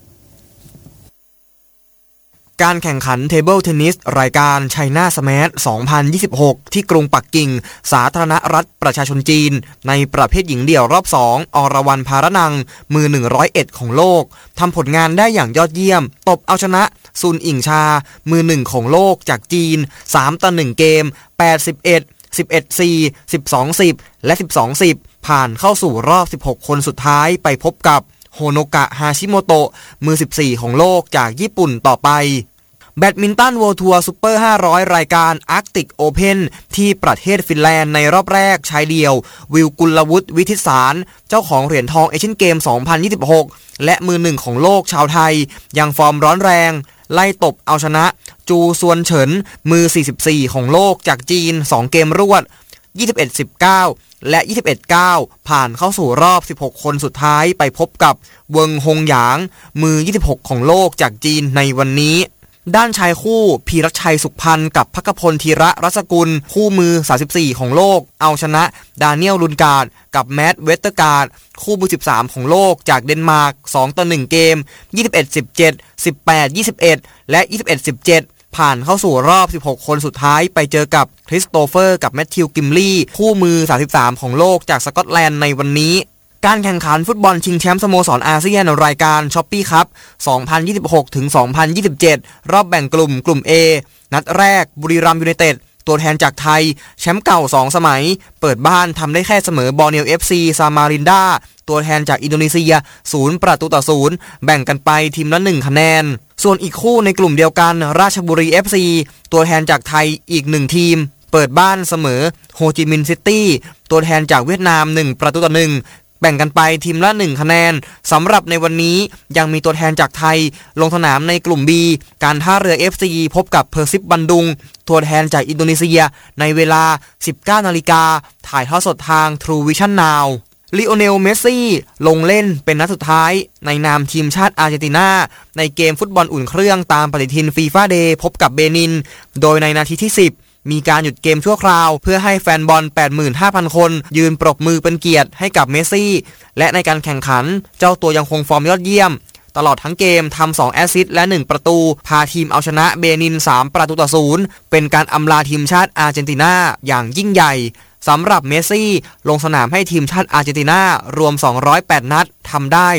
การแข่งขันเทเบิลเทนนิสรายการไชน่าสแมช2026ที่กรุงปักกิ่งสาธารณรัฐประชาชนจีนในประเภทหญิงเดี่ยวรอบ2อรวรรณภารนังมือ101ของโลกทำผลงานได้อย่างยอดเยี่ยมตบเอาชนะซุนอิงชามือ1ของโลกจากจีน3-1เกม8-11 11-4 12-10 และ 12-10 ผ่านเข้าสู่รอบ16คนสุดท้ายไปพบกับโฮโนกะฮาชิโมโตะมือ14ของโลกจากญี่ปุ่นต่อไปแบดมินตัน World Tour Super 500รายการ Arctic Open ที่ประเทศฟินแลนด์ในรอบแรกชายเดี่ยววิลกุลวุฒิวิทิศารเจ้าของเหรียญทองเอเชียนเกม 2026 และมือ1ของโลกชาวไทยยังฟอร์มร้อนแรงไล่ตบเอาชนะจูซวนเฉินมือ44ของโลกจากจีน2เกมรวด21-19 และ 21-9 ผ่านเข้าสู่รอบ16คนสุดท้ายไปพบกับเวิงฮงหยางมือ26ของโลกจากจีนในวันนี้ด้านชายคู่พีรชัยสุขพันธ์กับภักพลธีระรัศกุลคู่มือ34ของโลกเอาชนะดาเนียลลุนการ์ดกับแมตต์เวสเตอร์การ์ดคู่มือ13ของโลกจากเดนมาร์ก2-1เกม21-17 18-21 และ 21-17ผ่านเข้าสู่รอบ16คนสุดท้ายไปเจอกับคริสโตเฟอร์กับแมทธิวกิมลี่คู่มือ33ของโลกจากสกอตแลนด์ในวันนี้การแข่งขันฟุตบอลชิงแชมป์สโมสรอาเซียนรายการช้อปปี้คัพ 2026-2027 รอบแบ่งกลุ่ม A นัดแรกบุรีรัมย์ยูไนเต็ดตัวแทนจากไทยแชมป์เก่า2สมัยเปิดบ้านทำได้แค่เสมอบอร์เนียว FC ซามารินดาตัวแทนจากอินโดนีเซีย0-0แบ่งกันไปทีมละ1คะแนนส่วนอีกคู่ในกลุ่มเดียวกันราชบุรี FC ตัวแทนจากไทยอีก1ทีมเปิดบ้านเสมอโฮจิมินห์ซิตี้ตัวแทนจากเวียดนาม1-1แบ่งกันไปทีมละ1คะแนนสำหรับในวันนี้ยังมีตัวแทนจากไทยลงสนามในกลุ่ม B การท่าเรือ FC พบกับเพอร์ซิปบันดุงตัวแทนจากอินโดนีเซียในเวลา 19:00 น.ถ่ายทอดสดทาง True Vision Now ลีโอเนล เมสซี่ลงเล่นเป็นนัดสุดท้ายในนามทีมชาติอาร์เจนตินาในเกมฟุตบอลอุ่นเครื่องตามปฏิทินฟีฟ่าเดย์พบกับเบนินโดยในนาทีที่10มีการหยุดเกมชั่วคราวเพื่อให้แฟนบอล 85,000 คนยืนปรบมือเป็นเกียรติให้กับเมสซี่และในการแข่งขันเจ้าตัวยังคงฟอร์มยอดเยี่ยมตลอดทั้งเกมทำ2แอสซิสต์และ1ประตูพาทีมเอาชนะเบนิน3-0เป็นการอำลาทีมชาติอาร์เจนตินาอย่างยิ่งใหญ่สำหรับเมสซี่ลงสนามให้ทีมชาติอาร์เจนตินารวม208นัดทำได้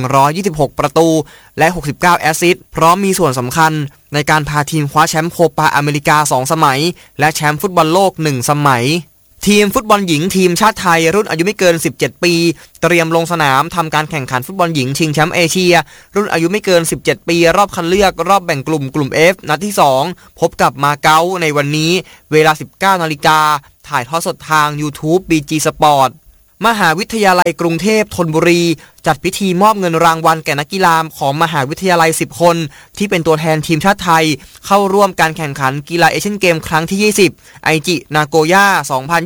126ประตูและ69แอสซิสต์พร้อมมีส่วนสำคัญในการพาทีมคว้าแชมป์โคปาอเมริกา2สมัยและแชมป์ฟุตบอลโลก1สมัยทีมฟุตบอลหญิงทีมชาติไทยรุ่นอายุไม่เกิน17ปีเตรียมลงสนามทำการแข่งขันฟุตบอลหญิงชิงแชมป์เอเชียรุ่นอายุไม่เกิน17ปีรอบคัดเลือกรอบแบ่งกลุ่ม F นัดที่2พบกับมาเก๊าในวันนี้เวลา 19:00 น.ถ่ายทอดสดทาง YouTube BG Sport มหาวิทยาลัยกรุงเทพธนบุรีจัดพิธีมอบเงินรางวัลแก่นักกีฬาของมหาวิทยาลัย10คนที่เป็นตัวแทนทีมชาติไทยเข้าร่วมการแข่งขันกีฬาเอเชียนเกมครั้งที่20ไอจินาโกย่า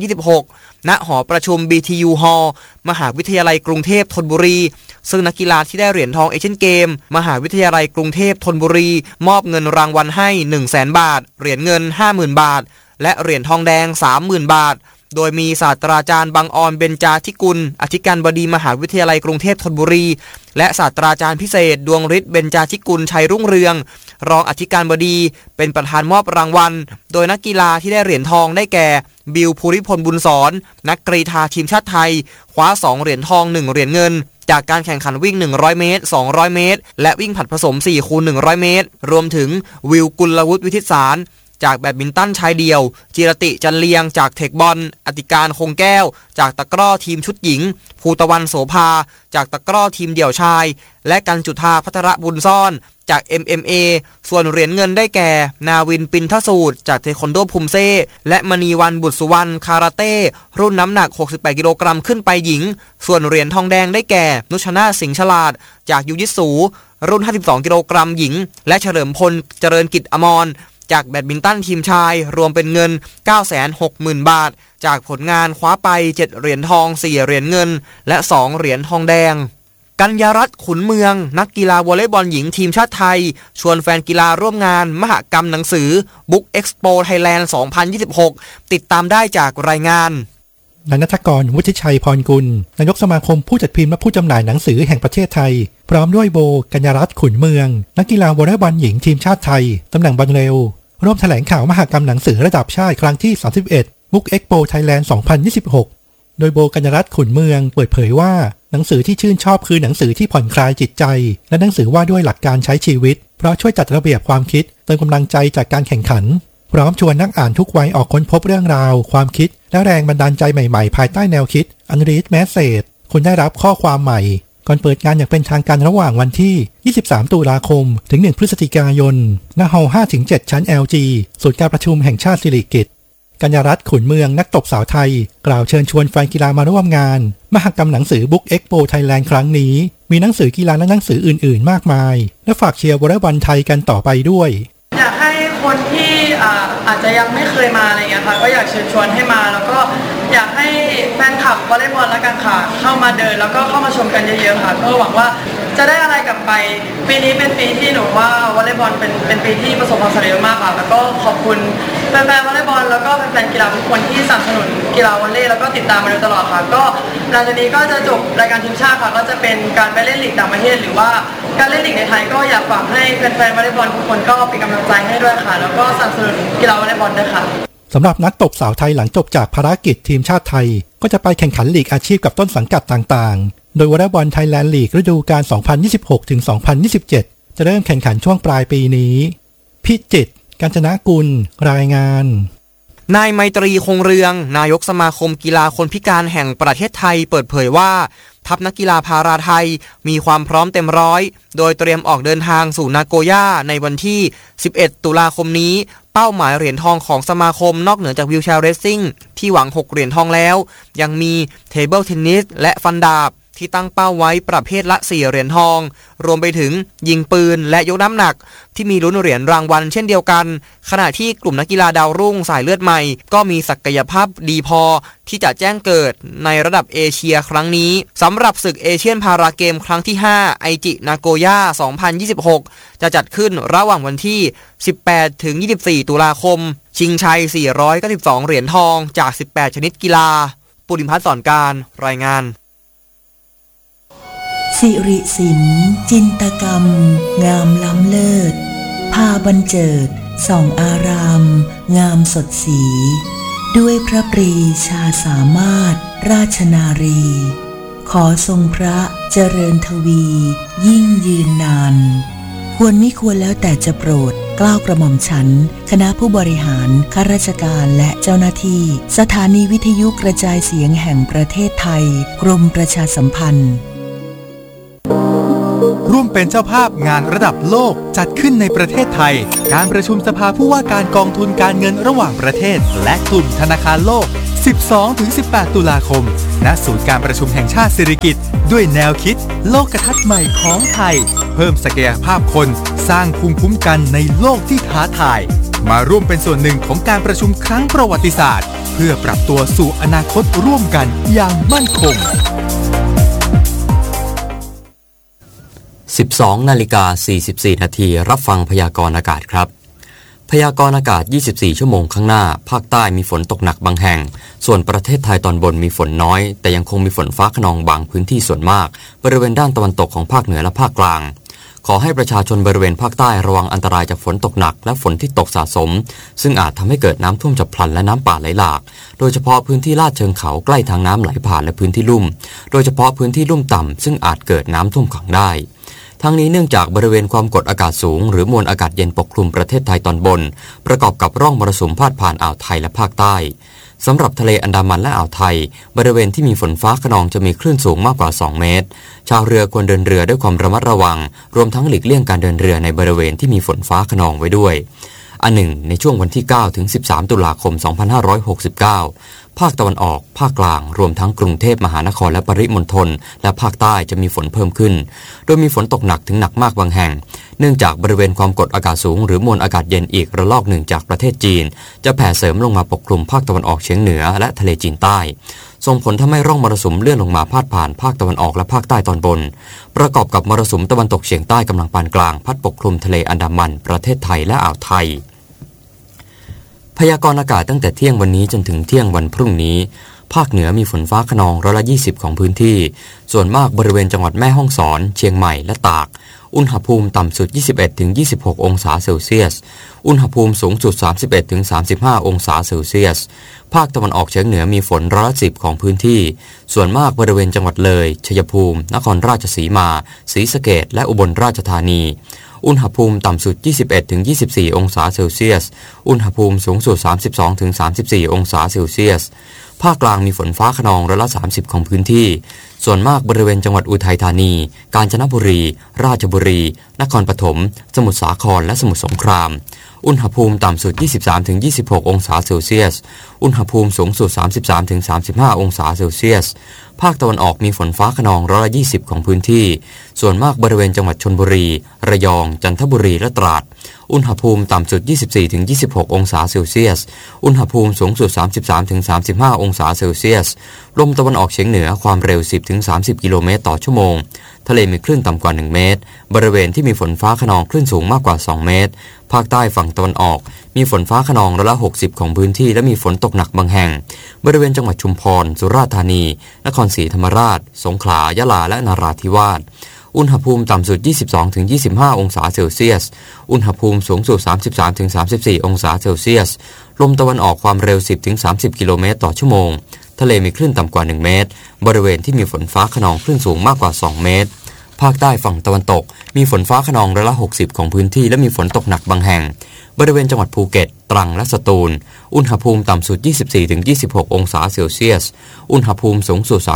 2026ณหอประชุม BTU Hall มหาวิทยาลัยกรุงเทพธนบุรีซึ่งนักกีฬาที่ได้เหรียญทองเอเชียนเกมมหาวิทยาลัยกรุงเทพธนบุรีมอบเงินรางวัลให้ 100,000 บาทเหรียญเงิน 50,000 บาทและเหรียญทองแดง 30,000 บาทโดยมีศาสตราจารย์บังออนเบญจาธิกุลอธิการบดีมหาวิทยาลัยกรุงเทพธนบุรีและศาสตราจารย์พิเศษดวงฤทธิ์เบญจาธิกุลชัยรุ่งเรืองรองอธิการบดีเป็นประธานมอบรางวัลโดยนักกีฬาที่ได้เหรียญทองได้แก่บิวภูริพลบุญสอนนักกรีฑาทีมชาติไทยคว้า2เหรียญทอง1เหรียญเงินจากการแข่งขันวิ่ง100เมตร200เมตรและวิ่งผลัดผสม 4x100 เมตรรวมถึงวิวกุลวุฒิวิทิตสารจากแบดมินตันชายเดี่ยวจิรติจันเลียงจากเทคบอลอติการคงแก้วจากตะกร้อทีมชุดหญิงภูตะวันโสภาจากตะกร้อทีมเดี่ยวชายและกันจุธาภัทรบุญซ่อนจาก MMA ส่วนเหรียญเงินได้แก่นาวินปินทสูตรจากเทควันโดภูมิเซ่และมณีวันบุตรสุวรรณคาราเต้รุ่นน้ำหนัก68กิโลกรัมขึ้นไปหญิงส่วนเหรียญทองแดงได้แก่นุชนาถสิงห์ฉลาดจากยูยิตสูรุ่น52กิโลกรัมหญิงและเฉลิมพลเจริญกิจอมรจากแบดมินตันทีมชายรวมเป็นเงิน 960,000 บาทจากผลงานคว้าไป7เหรียญทอง4เหรียญเงินและ2เหรียญทองแดงกัญญารัตน์ขุนเมืองนักกีฬาวอลเลย์บอลหญิงทีมชาติไทยชวนแฟนกีฬาร่วมงานมหกรรมหนังสือ Book Expo Thailand 2026 ติดตามได้จากรายงานนายณัฐกร วุฒิชัยพรกุลนายกสมาคมผู้จัดพิมพ์และผู้จำหน่ายหนังสือแห่งประเทศไทยพร้อมด้วยโบกัญญารัตน์ขุนเมืองนักกีฬาวอลเลย์บอลหญิงทีมชาติไทยตำแหน่งบอลเร็วร่วมแถลงข่าวมหกรรมหนังสือระดับชาติครั้งที่31 Book Expo Thailand 2026 โดยโบกัญญารัตน์ขุนเมืองเปิดเผยว่าหนังสือที่ชื่นชอบคือหนังสือที่ผ่อนคลายจิตใจและหนังสือว่าด้วยหลักการใช้ชีวิตเพราะช่วยจัดระเบียบความคิดเติมกำลังใจจากการแข่งขันพร้อมชวนนักอ่านทุกวัยออกค้นพบเรื่องราวความคิดและแรงบันดาลใจใหม่ๆภายใต้แนวคิด Unread Message คุณได้รับข้อความใหม่ก่อนเปิดงานอย่างเป็นทางการระหว่างวันที่23ตุลาคมถึง1พฤศจิกายนณฮอลล์ 5-7 ชั้น LG ศูนย์การประชุมแห่งชาติสิริกิติ์กัญญารัตน์ขุนเมืองนักตบสาวไทยกล่าวเชิญชวนแฟนกีฬามาร่วมงานมหกรรมหนังสือ Book Expo Thailand ครั้งนี้มีหนังสือกีฬาและหนังสืออื่นๆมากมายและฝากเชียร์วอลเลย์บอลไทยกันต่อไปด้วยอยากให้คนที่อาจจะยังไม่เคยมาอะไรเงี้ยค่ะก็อยากเชิญชวนให้มาแล้วก็อยากให้แฟนคลับวอลเลย์บอลและกันค่ะเข้ามาเดินแล้วก็เข้ามาชมกันเยอะๆค่ะก็หวังว่าจะได้อะไรกลับไปปีนี้เป็นปีที่หนูว่าวอลเลย์บอลเป็นปีที่ประสบความสำเร็จมากค่ะแล้วก็ขอบคุณแฟนๆวอลเลย์บอลแล้วก็แฟนๆกีฬาทุกคนที่สนับสนุนกีฬาวอลเลย์แล้วก็ติดตามมาโดยตลอดค่ะก็หลังจากนี้ก็จะจบรายการทีมชาติค่ะก็จะเป็นการไปเล่นลีกต่างประเทศหรือว่าการเล่นลีกในไทยก็อยากฝากให้แฟนๆวอลเลย์บอลทุกคนก็เป็นกำลังใจให้ด้วยค่ะแล้วก็สนับสนุนกีฬาวอลเลย์บอลด้วยค่ะสำหรับนักตบสาวไทยหลังจบจากภารกิจทีมชาติไทยก็จะไปแข่งขันลีกอาชีพกับต้นสังกัดต่างๆโดยวอลเลย์บอลไทยแลนด์ลีกฤดูกาล 2026-2027 จะเริ่มแข่งขันช่วงปลายปีนี้พิจิตร กาญจนกุลรายงานนายไมตรีคงเรืองนายกสมาคมกีฬาคนพิการแห่งประเทศไทยเปิดเผยว่าทัพนักกีฬาพาราไทยมีความพร้อมเต็มร้อยโดยเตรียมออกเดินทางสู่นาโกย่าในวันที่11ตุลาคมนี้เป้าหมายเหรียญทองของสมาคมนอกเหนือจากวีลแชร์เรซซิ่งที่หวัง6เหรียญทองแล้วยังมีเทเบิลเทนนิสและฟันดาบที่ตั้งเป้าไว้ประเภทละ4เหรียญทองรวมไปถึงยิงปืนและยกน้ำหนักที่มีลุ้นเหรียญรางวัลเช่นเดียวกันขณะที่กลุ่มนักกีฬาดาวรุ่งสายเลือดใหม่ก็มีศักยภาพดีพอที่จะแจ้งเกิดในระดับเอเชียครั้งนี้สำหรับศึกเอเชียนพาราเกมครั้งที่5ไอจินาโกย่า2026จะจัดขึ้นระหว่างวันที่18ถึง24ตุลาคมชิงชัย492เหรียญทองจาก18ชนิดกีฬาปุริพัฒน์สอนการรายงานสิริศิลป์จินตกรรมงามล้ำเลิศพาบรรเจิดส่องอารามงามสดสีด้วยพระปรีชาสามารถราชนารีขอทรงพระเจริญทวียิ่งยืนนานควรมิควรแล้วแต่จะโปรดเกล้ากระหม่อมฉันคณะผู้บริหารข้าราชการและเจ้าหน้าที่สถานีวิทยุกระจายเสียงแห่งประเทศไทยกรมประชาสัมพันธ์ร่วมเป็นเจ้าภาพงานระดับโลกจัดขึ้นในประเทศไทยการประชุมสภาผู้ว่าการกองทุนการเงินระหว่างประเทศและกลุ่มธนาคารโลก 12-18 ตุลาคมณศูนย์การประชุมแห่งชาติสิริกิติ์ด้วยแนวคิดโลกทัศน์ใหม่ของไทยเพิ่มศักยภาพคนสร้างภูมิคุ้มกันในโลกที่ท้าทายมาร่วมเป็นส่วนหนึ่งของการประชุมครั้งประวัติศาสตร์เพื่อปรับตัวสู่อนาคตร่วมกันอย่างมั่นคง 12:44 นาทีรับฟังพยากรณ์อากาศครับพยากรณ์อากาศ24ชั่วโมงข้างหน้าภาคใต้มีฝนตกหนักบางแห่งส่วนประเทศไทยตอนบนมีฝนน้อยแต่ยังคงมีฝนฟ้าคะนองบางพื้นที่ส่วนมากบริเวณด้านตะวันตกของภาคเหนือและภาคกลางขอให้ประชาชนบริเวณภาคใต้ระวังอันตรายจากฝนตกหนักและฝนที่ตกสะสมซึ่งอาจทำให้เกิดน้ำท่วมฉับพลันและน้ำป่าไหลหลากโดยเฉพาะพื้นที่ลาดเชิงเขาใกล้ทางน้ำไหลผ่านและพื้นที่ลุ่มโดยเฉพาะพื้นที่ลุ่มต่ำซึ่งอาจเกิดน้ำท่วมขังได้ทั้งนี้เนื่องจากบริเวณความกดอากาศสูงหรือมวลอากาศเย็นปกคลุมประเทศไทยตอนบนประกอบกับร่องมรสุมพาดผ่านอ่าวไทยและภาคใต้สำหรับทะเลอันดามันและอ่าวไทยบริเวณที่มีฝนฟ้าคะนองจะมีคลื่นสูงมากกว่า2เมตรชาวเรือควรเดินเรือด้วยความระมัดระวังรวมทั้งหลีกเลี่ยงการเดินเรือในบริเวณที่มีฝนฟ้าคะนองไว้ด้วยอันหนึ่งในช่วงวันที่9ถึง13ตุลาคม2569ภาคตะวันออกภาคกลางรวมทั้งกรุงเทพมหานครและปริมณฑลและภาคใต้จะมีฝนเพิ่มขึ้นโดยมีฝนตกหนักถึงหนักมากบางแห่งเนื่องจากบริเวณความกดอากาศสูงหรือมวลอากาศเย็นอีกระลอกหนึ่งจากประเทศจีนจะแผ่เสริมลงมาปกคลุมภาคตะวันออกเฉียงเหนือและทะเลจีนใต้ส่งผลทำให้ร่องมรสุมเลื่อนลงมาพาดผ่านภาคตะวันออกและภาคใต้ตอนบนประกอบกับมรสุมตะวันตกเฉียงใต้กำลังปานกลางพัดปกคลุมทะเลอันดามันประเทศไทยและอ่าวไทยพยากรณ์อากาศตั้งแต่เที่ยงวันนี้จนถึงเที่ยงวันพรุ่งนี้ภาคเหนือมีฝนฟ้าคะนอง120ของพื้นที่ส่วนมากบริเวณจังหวัดแม่ฮ่องสอนเชียงใหม่และตากอุณหภูมิต่ำสุด 21-26 องศาเซลเซียสอุณหภูมิสูงสุด 31-35 องศาเซลเซียสภาคตะวันออกเฉียงเหนือมีฝน110ของพื้นที่ส่วนมากบริเวณจังหวัดเลยชัยภูมินครราชสีมาศรีสะเกษและอุบลราชธานีอุณหภูมิต่ำสุด 21-24 องศาเซลเซียสอุณหภูมิสูงสุด 32-34 องศาเซลเซียสภาคกลางมีฝนฟ้าคะนอง30%ของพื้นที่ส่วนมากบริเวณจังหวัดอุทัยธานีกาญจนบุรีราชบุรีนครปฐมสมุทรสาครและสมุทรสงครามอุณหภูมิต่ำสุด 23-26 องศาเซลเซียสอุณหภูมิสูงสุด 33-35 องศาเซลเซียสภาคตะวันออกมีฝนฟ้าคะนอง120ของพื้นที่ส่วนมากบริเวณจังหวัดชลบุรีระยองจันทบุรีและตราดอุณหภูมิต่ำสุด 24-26 องศาเซลเซียสอุณหภูมิสูงสุด 33-35 องศาเซลเซียสลมตะวันออกเฉียงเหนือความเร็ว 10-30 กิโลเมตรต่อชั่วโมงทะเลมีคลื่นต่ำกว่า1เมตรบริเวณที่มีฝนฟ้าคะนองคลื่นสูงมากกว่า2เมตรภาคใต้ฝั่งตะวันออกมีฝนฟ้าคะนอง60%ของพื้นที่และมีฝนตกหนักบางแห่งบริเวณจังหวัดชุมพรสุราษฎร์ธานีนครศรีธรรมราชสงขลายะลาและนราธิวาสอุณหภูมิต่ำสุด 22-25 องศาเซลเซียสอุณหภูมิสูงสุด 33-34 องศาเซลเซียสลมตะวันออกความเร็ว 10-30 กิโลเมตรต่อชั่วโมงทะเลมีคลื่นต่ำกว่า1เมตรบริเวณที่มีฝนฟ้าคะนองคลื่นสูงมากกว่า2เมตรภาคใต้ฝั่งตะวันตกมีฝนฟ้าคะนอง60%ของพื้นที่และมีฝนตกหนักบางแห่งบริเวณจังหวัดภูเก็ตตรังและสตูลอุณหภูมิต่ำสุด 24-26 องศาเซลเซียสอุณหภูมิสูงสุด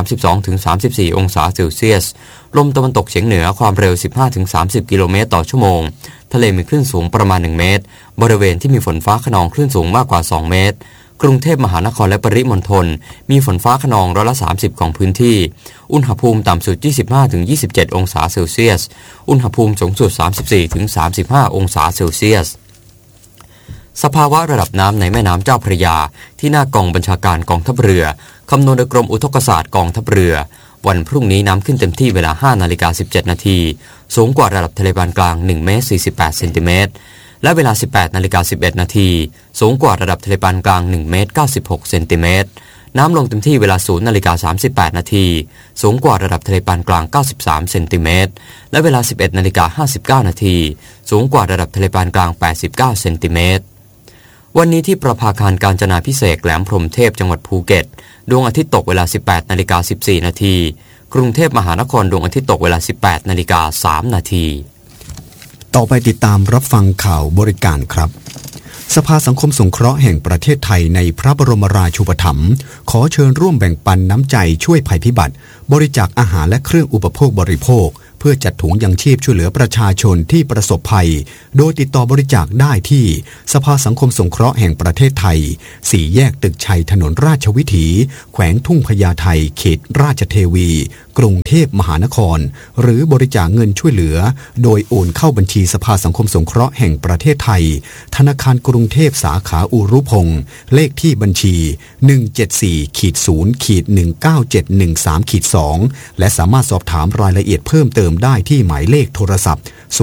32-34 องศาเซลเซียสลมตะวันตกเฉียงเหนือความเร็ว 15-30 กิโลเมตรต่อชั่วโมงทะเลมีคลื่นสูงประมาณ1เมตรบริเวณที่มีฝนฟ้าคะนองคลื่นสูงมากกว่า2เมตรกรุงเทพมหานครและปริมณฑลมีฝนฟ้าคะนอง30%ของพื้นที่อุณหภูมิต่ำสุด 25-27 องศาเซลเซียสอุณหภูมิสูงสุด 34-35 องศาเซลเซียสสภาวะระดับน้ำในแม่น้ำเจ้าพระยาที่หน้ากองบัญชาการกองทัพเรือคำนวณโดยกรมอุทกศาสตร์กองทัพเรือวันพรุ่งนี้น้ำขึ้นเต็มที่เวลา 5:17 นาทีสูงกว่าระดับทะเลปานกลาง1 เมตร 48 เซนติเมตรและเวลา 18:11 นาทีสูงกว่าระดับทะเลปานกลาง1 เมตร 96 เซนติเมตรน้ำลงเต็มที่เวลา 0:38 นาทีสูงกว่าระดับทะเลปานกลาง93 เซนติเมตรและเวลา 11:59 นาทีสูงกว่าระดับทะเลปานกลาง89 เซนติเมตรวันนี้ที่ประภาคารกาญจนาภิเษกแหลมพรหมเทพจังหวัดภูเก็ตดวงอาทิตย์ตกเวลา 18:14 นาทีกรุงเทพมหานครดวงอาทิตย์ตกเวลา 18:03 นาทีต่อไปติดตามรับฟังข่าวบริการครับสภาสังคมสงเคราะห์แห่งประเทศไทยในพระบรมราชูปถัมภ์ขอเชิญร่วมแบ่งปันน้ำใจช่วยภัยพิบัติบริจาคอาหารและเครื่องอุปโภคบริโภคเพื่อจัดถุงยังชีพช่วยเหลือประชาชนที่ประสบภัยโดยติดต่อบริจาคได้ที่สภาสังคมสงเคราะห์แห่งประเทศไทย4 แยกตึกชัยถนนราชวิถีแขวงทุ่งพญาไทเขตราชเทวีกรุงเทพมหานครหรือบริจาคเงินช่วยเหลือโดยโอนเข้าบัญชีสภาสังคมสงเคราะห์แห่งประเทศไทยธนาคารกรุงเทพสาขาอุรุพงศ์เลขที่บัญชี 174-0-19713-2 และสามารถสอบถามรายละเอียดเพิ่มเติมได้ที่หมายเลขโทรศัพท์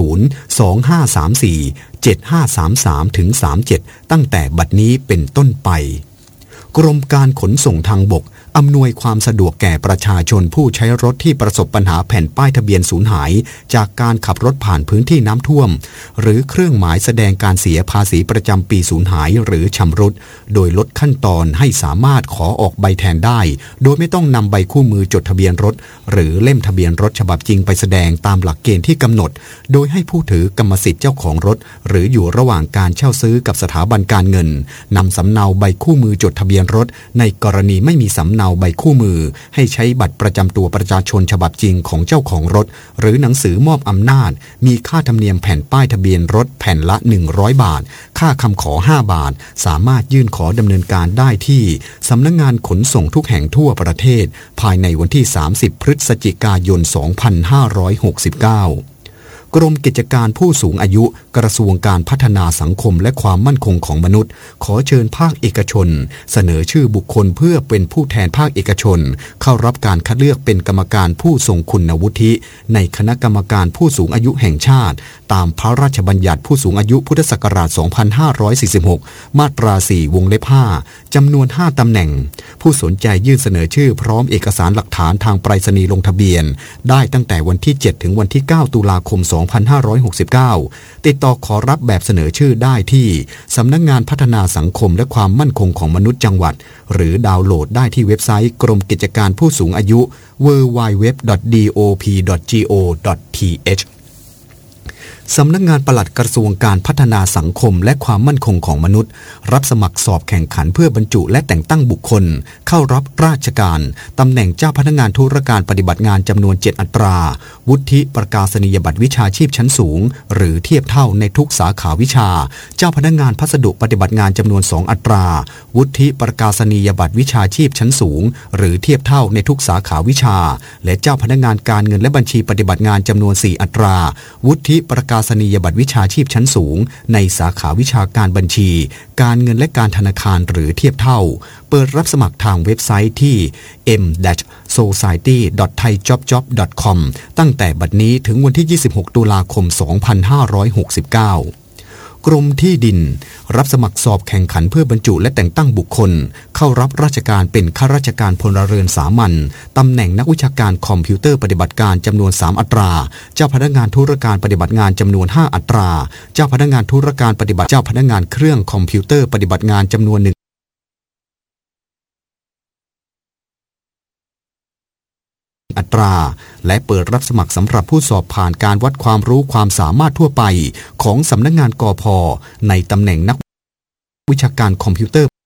02534-7533-37 ตั้งแต่บัดนี้เป็นต้นไปกรมการขนส่งทางบกอำนวยความสะดวกแก่ประชาชนผู้ใช้รถที่ประสบปัญหาแผ่นป้ายทะเบียนสูญหายจากการขับรถผ่านพื้นที่น้ำท่วมหรือเครื่องหมายแสดงการเสียภาษีประจำปีสูญหายหรือชำรุดโดยลดขั้นตอนให้สามารถขอออกใบแทนได้โดยไม่ต้องนำใบคู่มือจดทะเบียนรถหรือเล่มทะเบียนรถฉบับจริงไปแสดงตามหลักเกณฑ์ที่กำหนดโดยให้ผู้ถือกรรมสิทธิ์เจ้าของรถหรืออยู่ระหว่างการเช่าซื้อกับสถาบันการเงินนำสำเนาใบคู่มือจดทะเบียนรถในกรณีไม่มีสำเนาใบคู่มือให้ใช้บัตรประจำตัวประชาชนฉบับจริงของเจ้าของรถหรือหนังสือมอบอำนาจมีค่าธรรมเนียมแผ่นป้ายทะเบียนรถแผ่นละ100 บาทค่าคำขอ5 บาทสามารถยื่นขอดำเนินการได้ที่สำนักงานขนส่งทุกแห่งทั่วประเทศภายในวันที่30 พฤศจิกายน 2569กรมกิจการผู้สูงอายุกระทรวงการพัฒนาสังคมและความมั่นคงของมนุษย์ขอเชิญภาคเอกชนเสนอชื่อบุคคลเพื่อเป็นผู้แทนภาคเอกชนเข้ารับการคัดเลือกเป็นกรรมการผู้ทรงคุณวุฒิในคณะกรรมการผู้สูงอายุแห่งชาติตามพระราชบัญญัติผู้สูงอายุพุทธศักราช 2546 มาตรา 4 วงเล็บ 5 จำนวน 5 ตำแหน่งผู้สนใจยื่นเสนอชื่อพร้อมเอกสารหลักฐานทางไปรษณีย์ลงทะเบียนได้ตั้งแต่วันที่ 7 ถึงวันที่ 9 ตุลาคม 2569 ติดต่อขอรับแบบเสนอชื่อได้ที่สำนักงานพัฒนาสังคมและความมั่นคงของมนุษย์จังหวัดหรือดาวน์โหลดได้ที่เว็บไซต์กรมกิจการผู้สูงอายุ www.dop.go.thสำนักงานปลัดกระทรวงการพัฒนาสังคมและความมั่นคงของมนุษย์รับสมัครสอบแข่งขันเพื่อบรรจุและแต่งตั้งบุคคลเข้ารับราชการตำแหน่งเจ้าพนักงานธุรการปฏิบัติงานจำนวน7 อัตราวุฒิประกาศนียบัตรวิชาชีพชั้นสูงหรือเทียบเท่าในทุกสาขาวิชาเจ้าพนักงานพัสดุปฏิบัติงานจำนวน2 อัตราวุฒิประกาศนียบัตรวิชาชีพชั้นสูงหรือเทียบเท่าในทุกสาขาวิชาและเจ้าพนักงานการเงินและบัญชีปฏิบัติงานจำนวน4 อัตราวุฒิประกาศนียบัตรวิชาชีพชั้นสูงในสาขาวิชาการบัญชีการเงินและการธนาคารหรือเทียบเท่าเปิดรับสมัครทางเว็บไซต์ที่ m-society.thaijobjob.com ตั้งแต่บัดนี้ถึงวันที่ 26 ตุลาคม 2569กรมที่ดินรับสมัครสอบแข่งขันเพื่อบรรจุและแต่งตั้งบุคคลเข้ารับราชการเป็นข้าราชการพลเรือนสามัญตำแหน่งนักวิชาการคอมพิวเตอร์ปฏิบัติการจำนวน3 อัตราเจ้าพนักงานธุรการปฏิบัติงานจำนวน5 อัตราเจ้าพนักงานธุรการปฏิบัติเจ้าพนักงานเครื่องคอมพิวเตอร์ปฏิบัติงานจำนวน1 อัตราและเปิดรับสมัครสำหรับผู้สอบผ่านการวัดความรู้ความสามารถทั่วไปของสำนักงานกพ.ในตำแหน่งนักวิชาการคอมพิวเตอร์